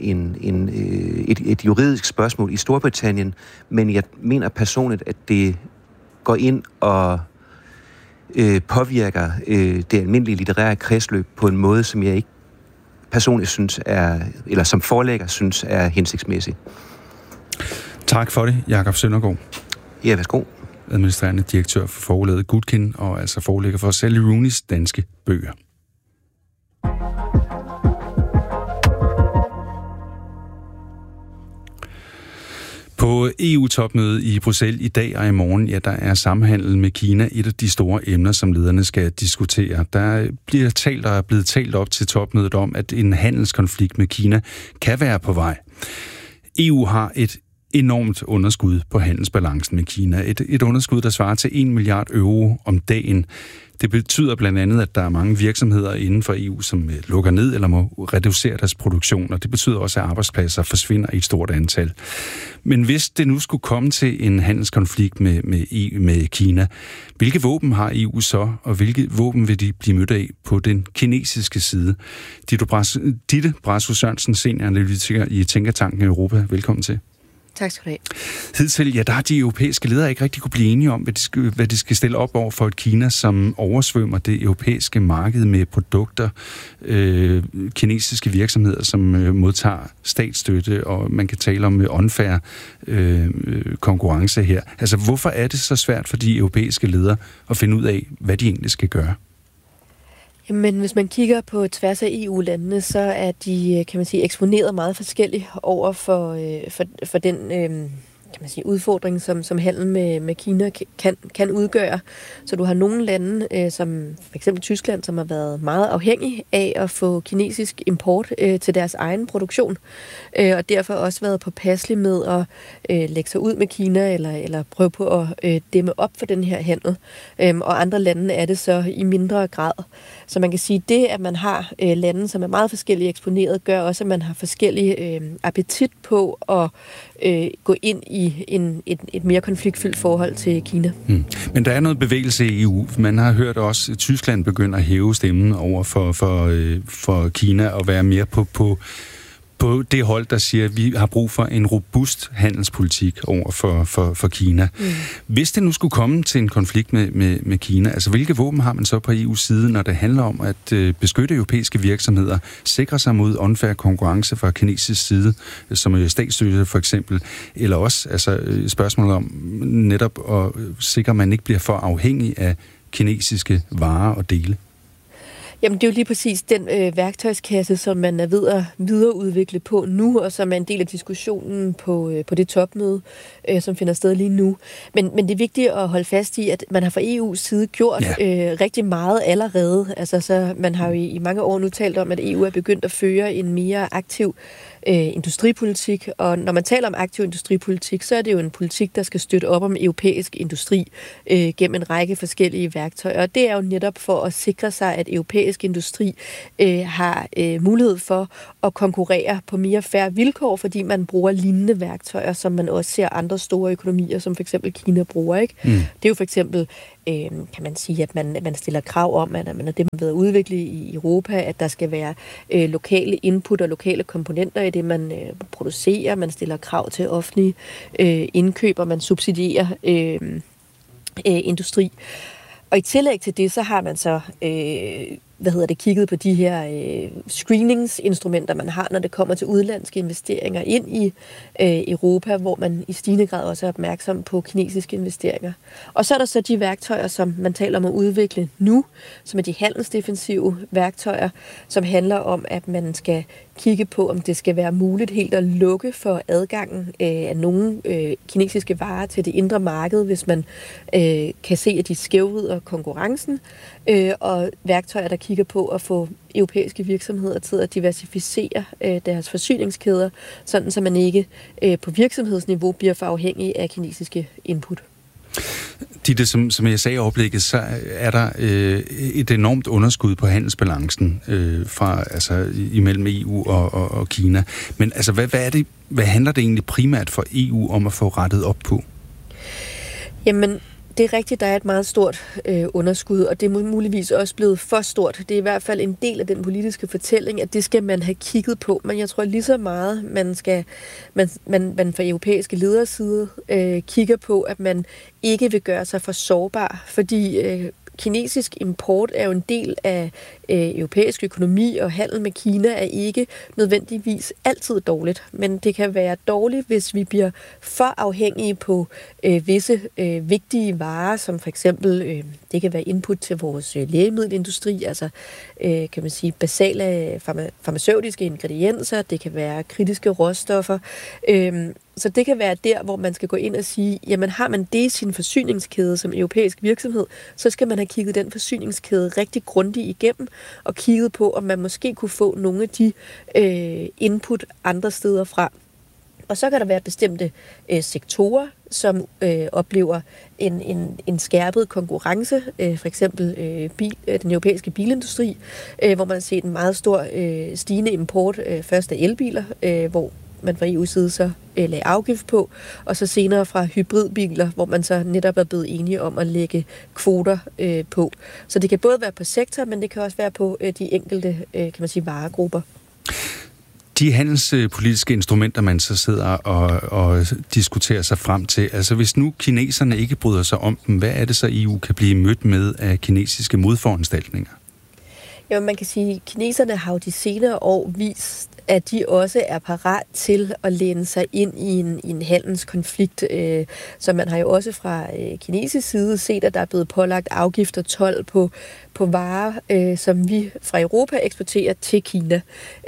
et juridisk spørgsmål i Storbritannien, men jeg mener personligt, at det går ind og påvirker det almindelige litterære kredsløb på en måde, som jeg ikke personligt synes eller som forlægger synes er hensigtsmæssig. Tak for det, Jakob Søndergaard. Ja, værsgo. Administrerende direktør for forlaget Gudkendt, og altså forlægger for Soleimanis danske bøger. På EU-topmødet i Bruxelles i dag og i morgen, ja, der er samhandel med Kina et af de store emner, som lederne skal diskutere. Der er blevet talt op til topmødet om, at en handelskonflikt med Kina kan være på vej. EU har et enormt underskud på handelsbalancen med Kina. Et underskud, der svarer til 1 milliard euro om dagen. Det betyder blandt andet, at der er mange virksomheder inden for EU, som lukker ned eller må reducere deres produktion, og det betyder også, at arbejdspladser forsvinder i et stort antal. Men hvis det nu skulle komme til en handelskonflikt med Kina, hvilke våben har EU så, og hvilke våben vil de blive mødt af på den kinesiske side? Ditte Brasso-Sørensen, senioranalytiker i Tænketanken Europa. Velkommen til. Tak skal du have. Hidtil, ja, der har de europæiske ledere ikke rigtig kunne blive enige om, hvad de skal stille op over for et Kina, som oversvømmer det europæiske marked med produkter, kinesiske virksomheder, som modtager statsstøtte, og man kan tale om unfair konkurrence her. Altså, hvorfor er det så svært for de europæiske ledere at finde ud af, hvad de egentlig skal gøre? Men hvis man kigger på tværs af EU-landene, så er de, kan man sige, eksponeret meget forskelligt over for den kan man sige, udfordring, som handel med Kina kan udgøre. Så du har nogle lande, som for eksempel Tyskland, som har været meget afhængige af at få kinesisk import til deres egen produktion, og derfor også været påpasselig med at lægge sig ud med Kina, eller prøve på at dæmme op for den her handel. Og andre lande er det så i mindre grad. Så man kan sige, det, at man har lande, som er meget forskellige eksponeret, gør også, at man har forskellige appetit på at gå ind i et mere konfliktfyldt forhold til Kina. Men der er noget bevægelse i EU. Man har hørt også, at Tyskland begynder at hæve stemmen over for Kina og være mere på det hold, der siger, at vi har brug for en robust handelspolitik over for Kina. Hvis det nu skulle komme til en konflikt med Kina, altså hvilke våben har man så på EU's side, når det handler om at beskytte europæiske virksomheder, sikre sig mod unfair konkurrence fra kinesisk side, som statsstøtte for eksempel, eller også altså spørgsmålet om netop at sikre, at man ikke bliver for afhængig af kinesiske varer og dele? Jamen, det er jo lige præcis den værktøjskasse, som man er ved at videreudvikle på nu, og som er en del af diskussionen på det topmøde, som finder sted lige nu. Men det er vigtigt at holde fast i, at man har fra EU's side gjort rigtig meget allerede. Altså, så man har jo i mange år nu talt om, at EU er begyndt at føre en mere aktiv industripolitik, og når man taler om aktiv industripolitik, så er det jo en politik, der skal støtte op om europæisk industri gennem en række forskellige værktøjer. Og det er jo netop for at sikre sig, at europæisk industri har mulighed for at konkurrere på mere fair vilkår, fordi man bruger lignende værktøjer, som man også ser andre store økonomier, som for eksempel Kina bruger. Ikke? Det er jo for eksempel kan man sige, at man stiller krav om, at man er det, man ved at udvikle i Europa, at der skal være lokale input og lokale komponenter i det, man producerer. Man stiller krav til offentlige indkøb, og man subsidierer industri. Og i tillæg til det, så har man så kigget på de her screeningsinstrumenter, man har, når det kommer til udenlandske investeringer ind i Europa, hvor man i stigende grad også er opmærksom på kinesiske investeringer. Og så er der så de værktøjer, som man taler om at udvikle nu, som er de handelsdefensive værktøjer, som handler om, at man skal kigge på, om det skal være muligt helt at lukke for adgangen af nogle kinesiske varer til det indre marked, hvis man kan se, at de skævvrider konkurrencen, og værktøjer, der kigger på at få europæiske virksomheder til at diversificere deres forsyningskæder, sådan så man ikke på virksomhedsniveau bliver for afhængig af kinesiske input. Ditte, som jeg sagde i overblikket, så er der et enormt underskud på handelsbalancen imellem EU og Kina. Men altså, hvad handler det egentlig primært for EU om at få rettet op på? Jamen, det er rigtigt, der er et meget stort underskud, og det er muligvis også blevet for stort. Det er i hvert fald en del af den politiske fortælling, at det skal man have kigget på. Men jeg tror lige så meget, man fra europæiske leders side kigger på, at man ikke vil gøre sig for sårbar, fordi kinesisk import er jo en del af europæisk økonomi, og handel med Kina er ikke nødvendigvis altid dårligt. Men det kan være dårligt, hvis vi bliver for afhængige på visse vigtige varer, som for eksempel, det kan være input til vores lægemiddelindustri, altså kan man sige basale farmaceutiske ingredienser, det kan være kritiske råstoffer. Så det kan være der, hvor man skal gå ind og sige, jamen har man det i sin forsyningskæde som europæisk virksomhed, så skal man have kigget den forsyningskæde rigtig grundigt igennem, og kigget på, om man måske kunne få nogle af de input andre steder fra. Og så kan der være bestemte sektorer, som oplever en skærpet konkurrence, for eksempel den europæiske bilindustri, hvor man har set en meget stor stigende import, først af elbiler, hvor man fra EU's side så lagde afgift på, og så senere fra hybridbiler, hvor man så netop er blevet enige om at lægge kvoter på. Så det kan både være på sektor, men det kan også være på de enkelte, kan man sige, varegrupper. De handelspolitiske instrumenter, man så sidder og diskuterer sig frem til, altså hvis nu kineserne ikke bryder sig om dem, hvad er det så EU kan blive mødt med af kinesiske modforanstaltninger? Ja, man kan sige, at kineserne har jo de senere år vist, at de også er parat til at læne sig ind i en handelskonflikt. Så man har jo også fra kinesisk side set, at der er blevet pålagt afgift og told på varer, som vi fra Europa eksporterer til Kina.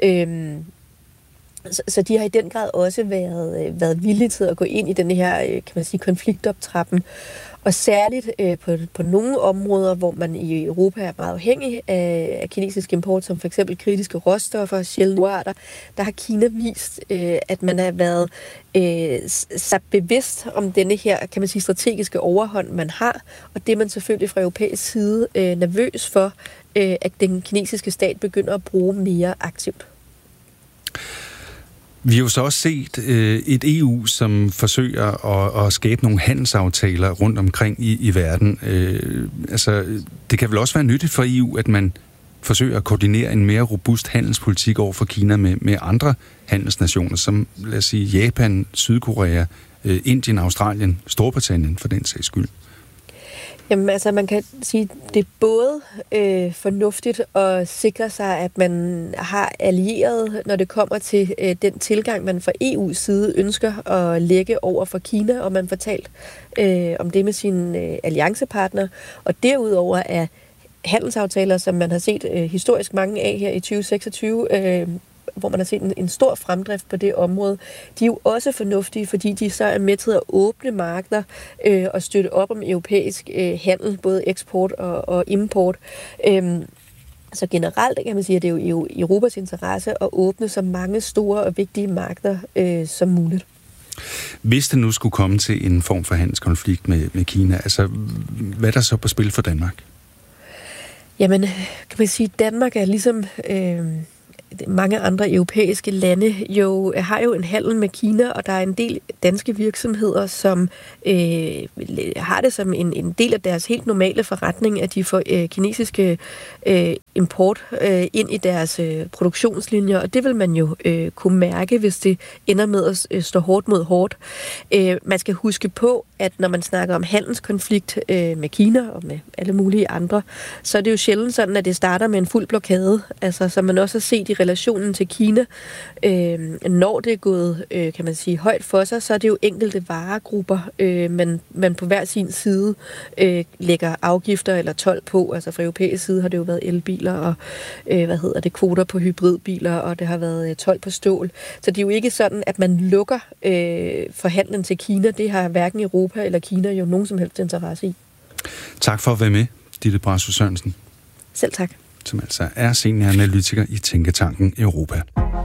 Så de har i den grad også været villige til at gå ind i den her, kan man sige, konfliktoptrappen. Og særligt på nogle områder, hvor man i Europa er meget afhængig af kinesisk import, som for eksempel kritiske råstoffer, sjældne arter, der har Kina vist, at man har været så bevidst om denne her, kan man sige, strategiske overhånd, man har. Og det er man selvfølgelig fra europæisk side nervøs for, at den kinesiske stat begynder at bruge mere aktivt. Vi har jo så også set et EU, som forsøger at skabe nogle handelsaftaler rundt omkring i verden. Det kan vel også være nyttigt for EU, at man forsøger at koordinere en mere robust handelspolitik over for Kina med andre handelsnationer, som lad os sige Japan, Sydkorea, Indien, Australien, Storbritannien for den sags skyld. Jamen altså, man kan sige, det er både fornuftigt at sikre sig, at man har allieret, når det kommer til den tilgang, man fra EU's side ønsker at lægge over for Kina, og man får talt om det med sine alliancepartnere. Og derudover er handelsaftaler, som man har set historisk mange af her i 2026, hvor man har set en stor fremdrift på det område, de er jo også fornuftige, fordi de så er med til at åbne markeder og støtte op om europæisk handel, både eksport og import. Så generelt kan man sige, at det er jo i Europas interesse at åbne så mange store og vigtige markeder som muligt. Hvis det nu skulle komme til en form for handelskonflikt med Kina, altså hvad er der så på spil for Danmark? Jamen, kan man sige, at Danmark er ligesom mange andre europæiske lande har jo en handel med Kina, og der er en del danske virksomheder, som har det som en del af deres helt normale forretning, at de får kinesiske import ind i deres produktionslinjer, og det vil man jo kunne mærke, hvis det ender med at stå hårdt mod hårdt. Man skal huske på, at når man snakker om handelskonflikt med Kina og med alle mulige andre, så er det jo sjældent sådan, at det starter med en fuld blokade, altså som man også har set i relationen til Kina. Når det er gået, kan man sige, højt for sig, så er det jo enkelte varegrupper, man på hver sin side lægger afgifter eller told på. Altså fra europæisk side har det jo været elbiler og kvoter på hybridbiler, og det har været told på stål. Så det er jo ikke sådan, at man lukker forhandlen til Kina. Det har hverken Europa eller Kina jo nogen som helst interesse i. Tak for at være med, Ditte Brasø Sørensen. Selv tak. Som altså er senioranalytiker i Tænketanken Europa.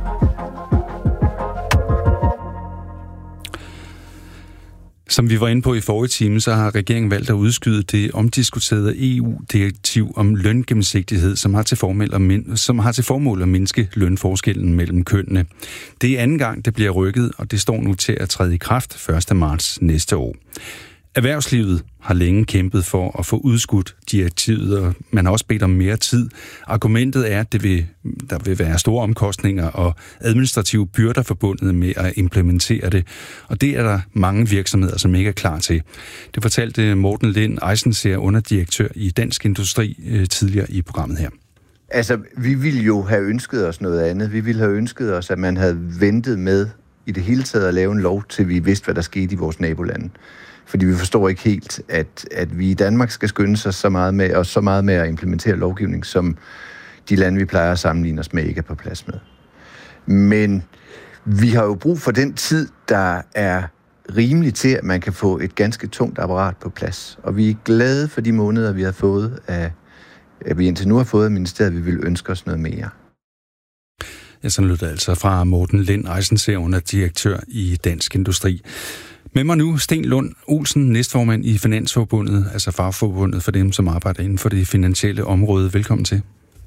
Som vi var inde på i forrige time, så har regeringen valgt at udskyde det omdiskuterede EU-direktiv om løngennemsigtighed, som har til formål at mindske lønforskellen mellem kønnene. Det er anden gang, det bliver rykket, og det står nu til at træde i kraft 1. marts næste år. Erhvervslivet har længe kæmpet for at få udskudt direktivet, og man har også bedt om mere tid. Argumentet er, at der vil være store omkostninger og administrative byrder forbundet med at implementere det, og det er der mange virksomheder, som ikke er klar til. Det fortalte Morten Lind Eisenseer, underdirektør i Dansk Industri, tidligere i programmet her. Altså, vi ville jo have ønsket os noget andet. Vi ville have ønsket os, at man havde ventet med i det hele taget at lave en lov, til vi vidste, hvad der skete i vores nabolande. Fordi vi forstår ikke helt, at vi i Danmark skal skynde sig så meget med at implementere lovgivning, som de lande, vi plejer at sammenligne os med, ikke er på plads med. Men vi har jo brug for den tid, der er rimelig til, at man kan få et ganske tungt apparat på plads. Og vi er glade for de måneder, vi har fået at vi indtil nu har fået af ministeriet, vi vil ønske os noget mere. Ja, sådan lød det altså fra Morten Lind Eisenseer, underdirektør i Dansk Industri. Med mig nu, Sten Lund Olsen, næstformand i Finansforbundet, altså fagforbundet for dem, som arbejder inden for det finansielle område. Velkommen til.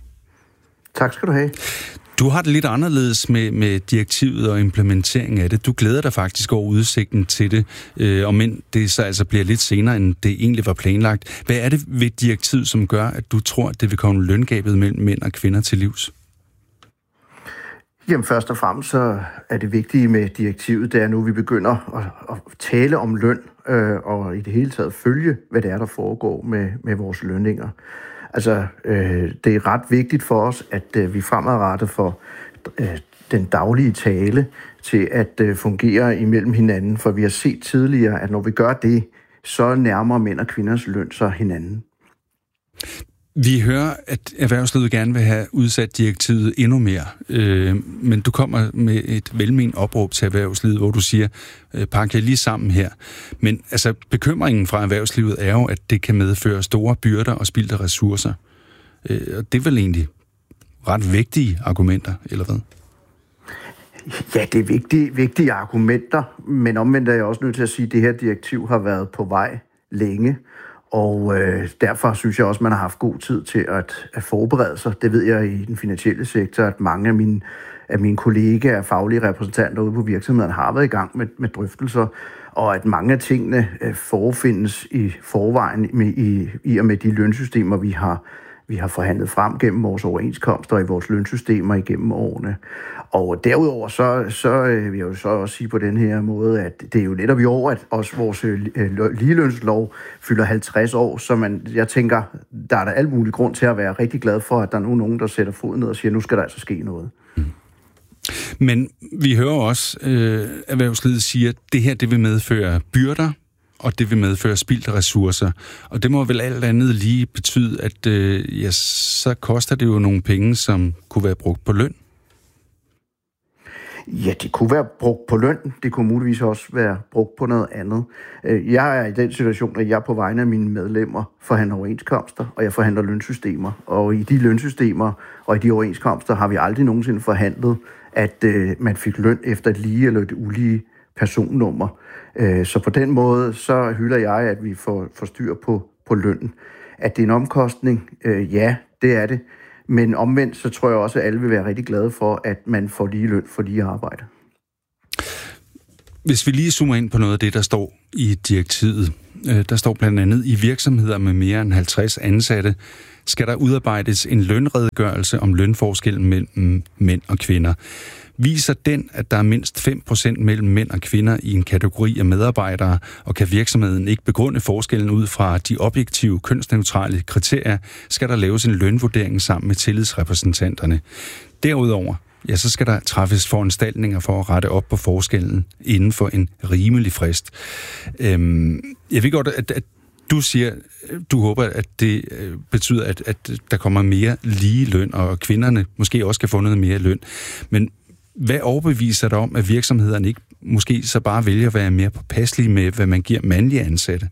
Tak skal du have. Du har det lidt anderledes med direktivet og implementeringen af det. Du glæder dig faktisk over udsigten til det, og men det så altså bliver lidt senere, end det egentlig var planlagt. Hvad er det ved direktivet, som gør, at du tror, at det vil komme løngabet mellem mænd og kvinder til livs? Jamen først og fremmest så er det vigtige med direktivet, det er nu, vi begynder at tale om løn, og i det hele taget følge, hvad det er, der foregår med vores lønninger. Altså, det er ret vigtigt for os, at vi fremadrettet får den daglige tale til at fungere imellem hinanden, for vi har set tidligere, at når vi gør det, så nærmer mænd og kvinders løn sig hinanden. Vi hører, at erhvervslivet gerne vil have udsat direktivet endnu mere, men du kommer med et velment opråb til erhvervslivet, hvor du siger, pak jer lige sammen her. Men altså, bekymringen fra erhvervslivet er jo, at det kan medføre store byrder og spildte ressourcer. Og det er vel egentlig ret vigtige argumenter, eller hvad? Ja, det er vigtige argumenter, men omvendt er jeg også nødt til at sige, at det her direktiv har været på vej længe. Og derfor synes jeg også, at man har haft god tid til at forberede sig. Det ved jeg i den finansielle sektor, at mange af mine kollegaer, faglige repræsentanter ude på virksomheden, har været i gang med drøftelser, og at mange af tingene forefindes i forvejen i og med de lønsystemer, vi har forhandlet frem gennem vores overenskomster og i vores lønsystemer igennem årene. Og derudover så vil jeg jo så også sige på den her måde, at det er jo netop i år, at også vores ligelønslov fylder 50 år, så jeg tænker, der er der alt mulig grund til at være rigtig glad for, at der er nogen, der sætter foden ned og siger, nu skal der altså ske noget. Men vi hører også erhvervslivet sige, at det her det vil medføre byrder, og det vil medføre spildte ressourcer. Og det må vel alt andet lige betyde, at så koster det jo nogle penge, som kunne være brugt på løn. Ja, det kunne være brugt på løn. Det kunne muligvis også være brugt på noget andet. Jeg er i den situation, at jeg på vegne af mine medlemmer forhandler overenskomster, og jeg forhandler lønsystemer. Og i de lønsystemer og i de overenskomster har vi aldrig nogensinde forhandlet, at man fik løn efter et lige eller et ulige personnummer. Så på den måde, så hylder jeg, at vi får styr på lønnen. At det er en omkostning, ja, det er det. Men omvendt, så tror jeg også, at alle vil være rigtig glade for, at man får lige løn for lige arbejde. Hvis vi lige zoomer ind på noget af det, der står i direktivet. Der står blandt andet, i virksomheder med mere end 50 ansatte, skal der udarbejdes en lønredegørelse om lønforskellen mellem mænd og kvinder. Viser den, at der er mindst 5% mellem mænd og kvinder i en kategori af medarbejdere, og kan virksomheden ikke begrunde forskellen ud fra de objektive kønsneutrale kriterier, skal der laves en lønvurdering sammen med tillidsrepræsentanterne. Derudover, ja, så skal der træffes foranstaltninger for at rette op på forskellen inden for en rimelig frist. Jeg ved godt, at du siger, du håber, at det betyder, at der kommer mere lige løn, og kvinderne måske også kan få noget mere løn. Men hvad overbeviser dig om, at virksomhederne ikke måske så bare vælger at være mere påpasselige med, hvad man giver mandlige ansatte?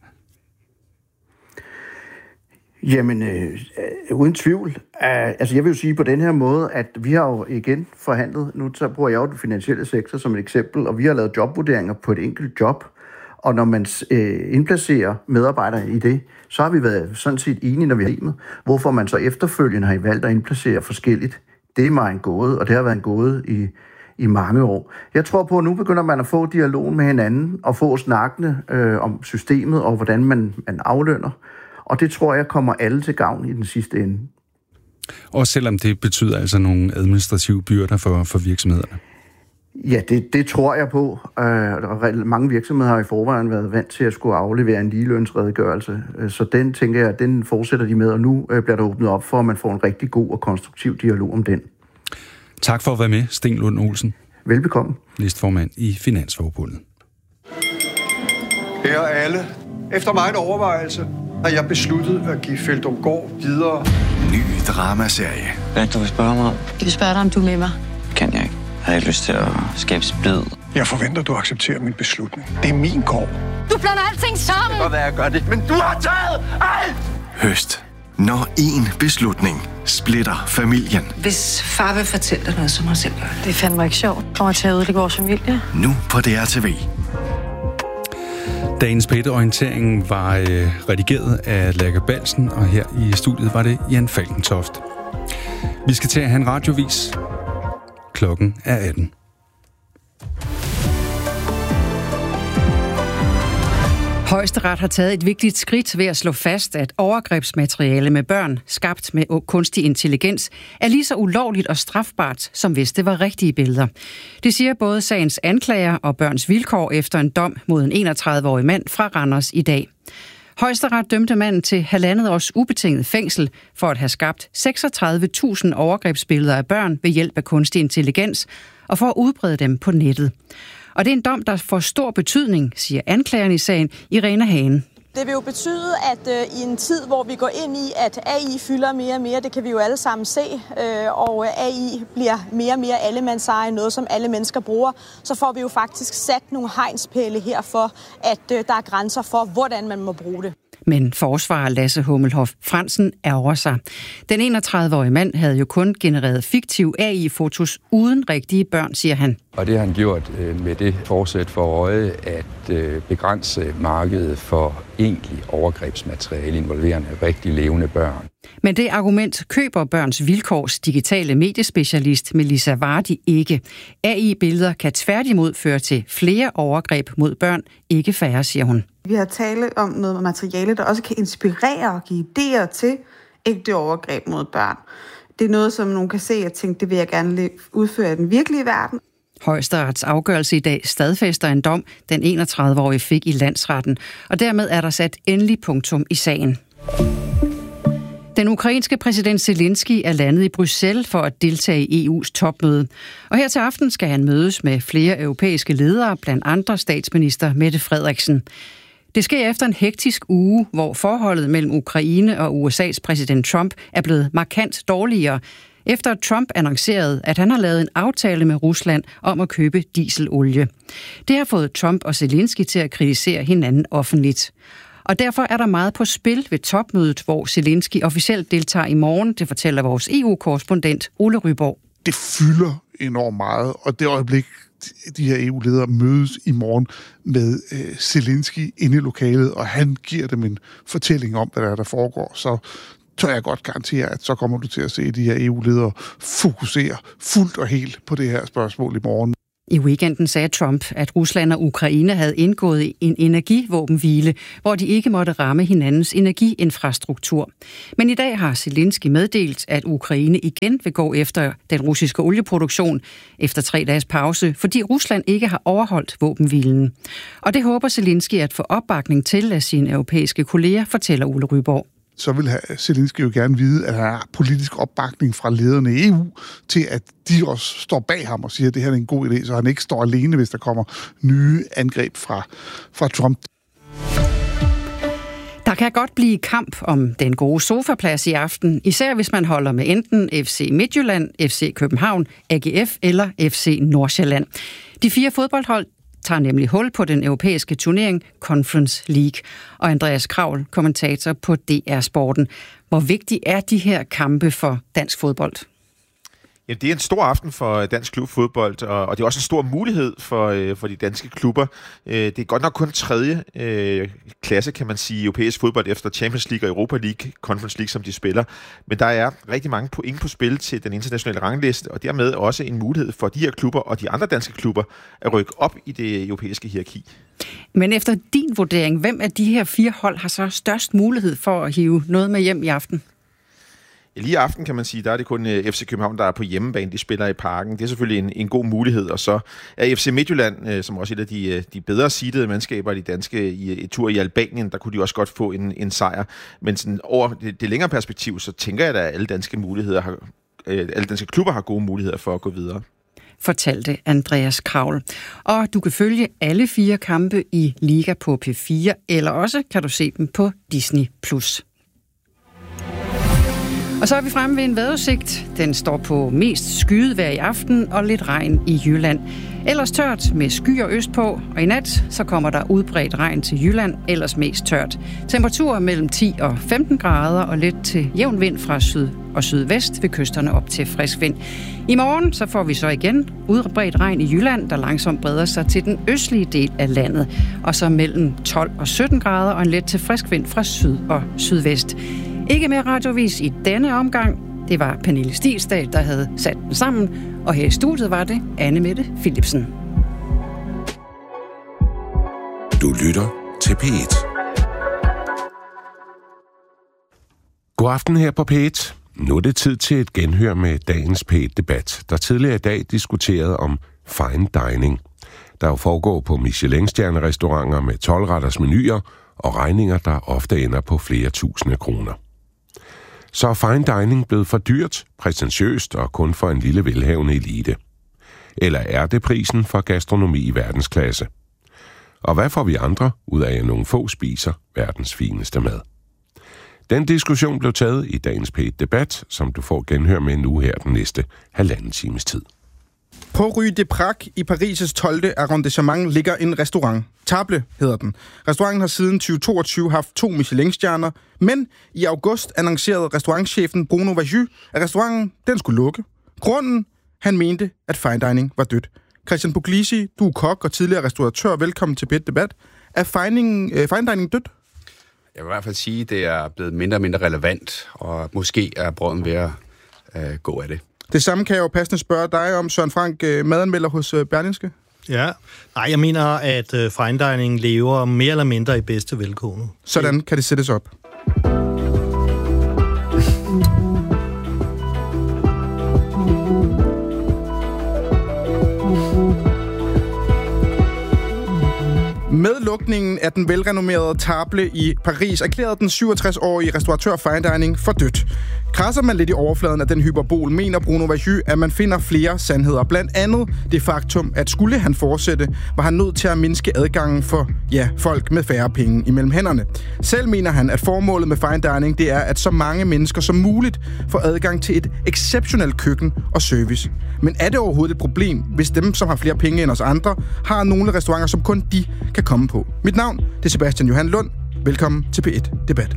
Jamen, uden tvivl. Altså, jeg vil jo sige på den her måde, at vi har jo igen forhandlet, nu så bruger jeg jo den finansielle sektor som et eksempel, og vi har lavet jobvurderinger på et enkelt job, og når man indplacerer medarbejdere i det, så har vi været sådan set enige, når vi har med, hvorfor man så efterfølgende har valgt at indplacere forskelligt. Det er mig en gåde, og det har været en gåde i mange år. Jeg tror på, at nu begynder man at få dialog med hinanden, og få snakkende om systemet, og hvordan man aflønner. Og det tror jeg kommer alle til gavn i den sidste ende. Også selvom det betyder altså nogle administrative byrder for virksomhederne? Ja, det tror jeg på. Mange virksomheder har i forvejen været vant til at skulle aflevere en ligelønsredegørelse. Så den, tænker jeg, den fortsætter de med, og nu bliver der åbnet op for, at man får en rigtig god og konstruktiv dialog om den. Tak for at være med, Sten Lund Olsen. Velbekomme. Listformand i Finansforbundet. Kære alle, efter meget overvejelse har jeg besluttet at give Feldumgaard videre. Ny dramaserie. Hvad du vil spørge mig om? Jeg vil spørge dig, om du er med mig. Kan jeg ikke. Jeg har ikke lyst til at skabe splid. Jeg forventer, du accepterer min beslutning. Det er min gård. Du blander alting sammen! Det kan godt være, jeg gør det, men du har taget alt! Høst. Når én beslutning splitter familien. Hvis far vil fortælle dig noget, så må jeg selv gøre det. Det er fandme ikke sjovt. Kommer til at ødelægge vores familie. Nu på DRTV. Dagens P1-orienteringen var redigeret af Lærke Balsen, og her i studiet var det Jan Falkentoft. Vi skal til at have en radiovis. Klokken er 18. Højesteret har taget et vigtigt skridt ved at slå fast, at overgrebsmateriale med børn, skabt med kunstig intelligens, er lige så ulovligt og strafbart, som hvis det var rigtige billeder. Det siger både sagens anklager og Børns Vilkår efter en dom mod en 31-årig mand fra Randers i dag. Højesteret dømte manden til 1,5 års ubetinget fængsel for at have skabt 36.000 overgrebsbilleder af børn ved hjælp af kunstig intelligens og for at udbrede dem på nettet. Og det er en dom, der får stor betydning, siger anklageren i sagen, Irena Hane. Det vil jo betyde, at i en tid, hvor vi går ind i, at AI fylder mere og mere, det kan vi jo alle sammen se, og AI bliver mere og mere allemandseje, noget som alle mennesker bruger, så får vi jo faktisk sat nogle hegnspæle her for, at der er grænser for, hvordan man må bruge det. Men forsvarer Lasse Hummelhoff Fransen ærger sig. Den 31-årige mand havde jo kun genereret fiktiv AI-fotos uden rigtige børn, siger han. Og det har han gjort med det forsæt for øje at begrænse markedet for egentlig overgrebsmateriale involverende rigtig levende børn. Men det argument køber Børns Vilkårs digitale mediespecialist Melissa Vardi ikke. AI-billeder kan tværtimod føre til flere overgreb mod børn, ikke færre, siger hun. Vi har talt om noget materiale, der også kan inspirere og give idéer til, ægte overgreb mod børn. Det er noget, som nogen kan se og tænke, det vil jeg gerne udføre i den virkelige verden. Højesterets afgørelse i dag stadfæster en dom, den 31-årige fik i landsretten, og dermed er der sat endelig punktum i sagen. Den ukrainske præsident Zelensky er landet i Bruxelles for at deltage i EU's topmøde. Og her til aften skal han mødes med flere europæiske ledere, blandt andre statsminister Mette Frederiksen. Det sker efter en hektisk uge, hvor forholdet mellem Ukraine og USA's præsident Trump er blevet markant dårligere, efter at Trump annoncerede, at han har lavet en aftale med Rusland om at købe dieselolie. Det har fået Trump og Zelensky til at kritisere hinanden offentligt. Og derfor er der meget på spil ved topmødet, hvor Zelensky officielt deltager i morgen. Det fortæller vores EU-korrespondent Ole Ryborg. Det fylder enormt meget, og det øjeblik, de her EU-ledere mødes i morgen med Zelensky inde i lokalet, og han giver dem en fortælling om, hvad der foregår, så tør jeg godt garantere, at så kommer du til at se de her EU-ledere fokusere fuldt og helt på det her spørgsmål i morgen. I weekenden sagde Trump, at Rusland og Ukraine havde indgået en energivåbenhvile, hvor de ikke måtte ramme hinandens energiinfrastruktur. Men i dag har Zelensky meddelt, at Ukraine igen vil gå efter den russiske olieproduktion efter 3 dages pause, fordi Rusland ikke har overholdt våbenhvilen. Og det håber Zelensky at få opbakning til af sine europæiske kolleger, fortæller Ole Ryborg. Så vil Zelensky jo gerne vide, at der er politisk opbakning fra lederne i EU til, at de også står bag ham og siger, at det her er en god idé, så han ikke står alene, hvis der kommer nye angreb fra Trump. Der kan godt blive kamp om den gode sofaplads i aften, især hvis man holder med enten FC Midtjylland, FC København, AGF eller FC Nordsjælland. De 4 fodboldhold tager nemlig hul på den europæiske turnering Conference League. Og Andreas Kravl, kommentator på DR Sporten. Hvor vigtig er de her kampe for dansk fodbold? Ja, det er en stor aften for dansk klubfodbold, og det er også en stor mulighed for de danske klubber. Det er godt nok kun 3. klasse, kan man sige, europæisk fodbold efter Champions League og Europa League, Conference League, som de spiller. Men der er rigtig mange point på spil til den internationale rangliste, og dermed også en mulighed for de her klubber og de andre danske klubber at rykke op i det europæiske hierarki. Men efter din vurdering, hvem af de her 4 hold har så størst mulighed for at hive noget med hjem i aften? Lige i aften, kan man sige, der er det kun FC København, der er på hjemmebane. De spiller i Parken. Det er selvfølgelig en god mulighed. Og så er FC Midtjylland, som også et af de bedre seedede mandskaber, de danske, i et tur i Albanien, der kunne de også godt få en sejr. Men sådan over det længere perspektiv, så tænker jeg, at alle danske klubber har gode muligheder for at gå videre. Fortalte Andreas Kravl. Og du kan følge alle 4 kampe i Liga på P4, eller også kan du se dem på Disney+. Og så er vi fremme ved en vejrudsigt. Den står på mest skyet vejr i aften og lidt regn i Jylland. Ellers tørt med skyer østpå, og i nat så kommer der udbredt regn til Jylland, ellers mest tørt. Temperaturer mellem 10 og 15 grader og lidt til jævn vind fra syd og sydvest ved kysterne op til frisk vind. I morgen så får vi så igen udbredt regn i Jylland, der langsomt breder sig til den østlige del af landet. Og så mellem 12 og 17 grader og en let til frisk vind fra syd og sydvest. Ikke mere radiovis i denne omgang. Det var Pernille Stilsdal, der havde sat den sammen. Og her i studiet var det Anne Mette Philipsen. Du lytter til P1. God aften her på P1. Nu er det tid til et genhør med dagens P1-debat, der tidligere i dag diskuterede om fine dining. Der jo foregår på Michelin-stjerne-restauranter med 12-retters menuer og regninger, der ofte ender på flere tusinde kroner. Så er fine dining blevet for dyrt, prætentiøst og kun for en lille velhavende elite? Eller er det prisen for gastronomi i verdensklasse? Og hvad får vi andre ud af, at nogle få spiser verdens fineste mad? Den diskussion blev taget i dagens P1-debat, som du får genhør med nu her den næste halvanden times tid. På Rue de Prague i Paris' 12. arrondissement ligger en restaurant. Table hedder den. Restauranten har siden 2022 haft 2 Michelin-stjerner, men i august annoncerede restaurantchefen Bruno Vaju, at restauranten den skulle lukke. Grunden? Han mente, at fine dining var dødt. Christian Puglisi, du er kok og tidligere restauratør. Velkommen til P1-debat. Er fine dining dødt? Jeg vil i hvert fald sige, at det er blevet mindre og mindre relevant, og måske er brøden ved at gå af det. Det samme kan jeg jo passende spørge dig om, Søren Frank, madanmelder hos Berlingske. Ja, nej, jeg mener, at fine dining lever mere eller mindre i bedste velgående. Sådan kan det sættes op. bygningen af den velrenommerede Table i Paris erklærede den 67-årige restauratør fine dining for dødt. Krasser man lidt i overfladen af den hyperbol, mener Bruno Vajy, at man finder flere sandheder. Blandt andet det faktum, at skulle han fortsætte, var han nødt til at mindske adgangen for, folk med færre penge imellem hænderne. Selv mener han, at formålet med fine dining, det er, at så mange mennesker som muligt får adgang til et exceptionelt køkken og service. Men er det overhovedet et problem, hvis dem, som har flere penge end os andre, har nogle restauranter, som kun de kan komme på? Mit navn, det er Sebastian Johan Lund. Velkommen til P1 Debat.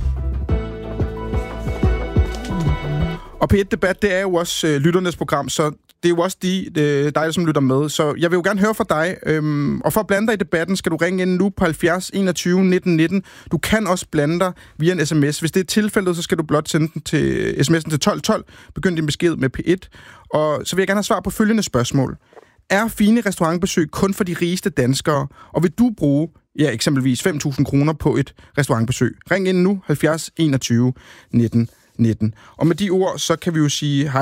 Og P1 Debat, det er jo også lytternes program, så det er jo også dig, som lytter med. Så jeg vil jo gerne høre fra dig, og for at blande dig i debatten, skal du ringe ind nu på 70 21 19 19. Du kan også blande dig via en sms. Hvis det er tilfældet, så skal du blot sende den til sms'en til 1212. Begynd din besked med P1. Og så vil jeg gerne have svar på følgende spørgsmål. Er fine restaurantbesøg kun for de rigeste danskere, og vil du bruge eksempelvis 5.000 kroner på et restaurantbesøg? Ring ind nu, 70 21 19 19. Og med de ord, så kan vi jo sige hej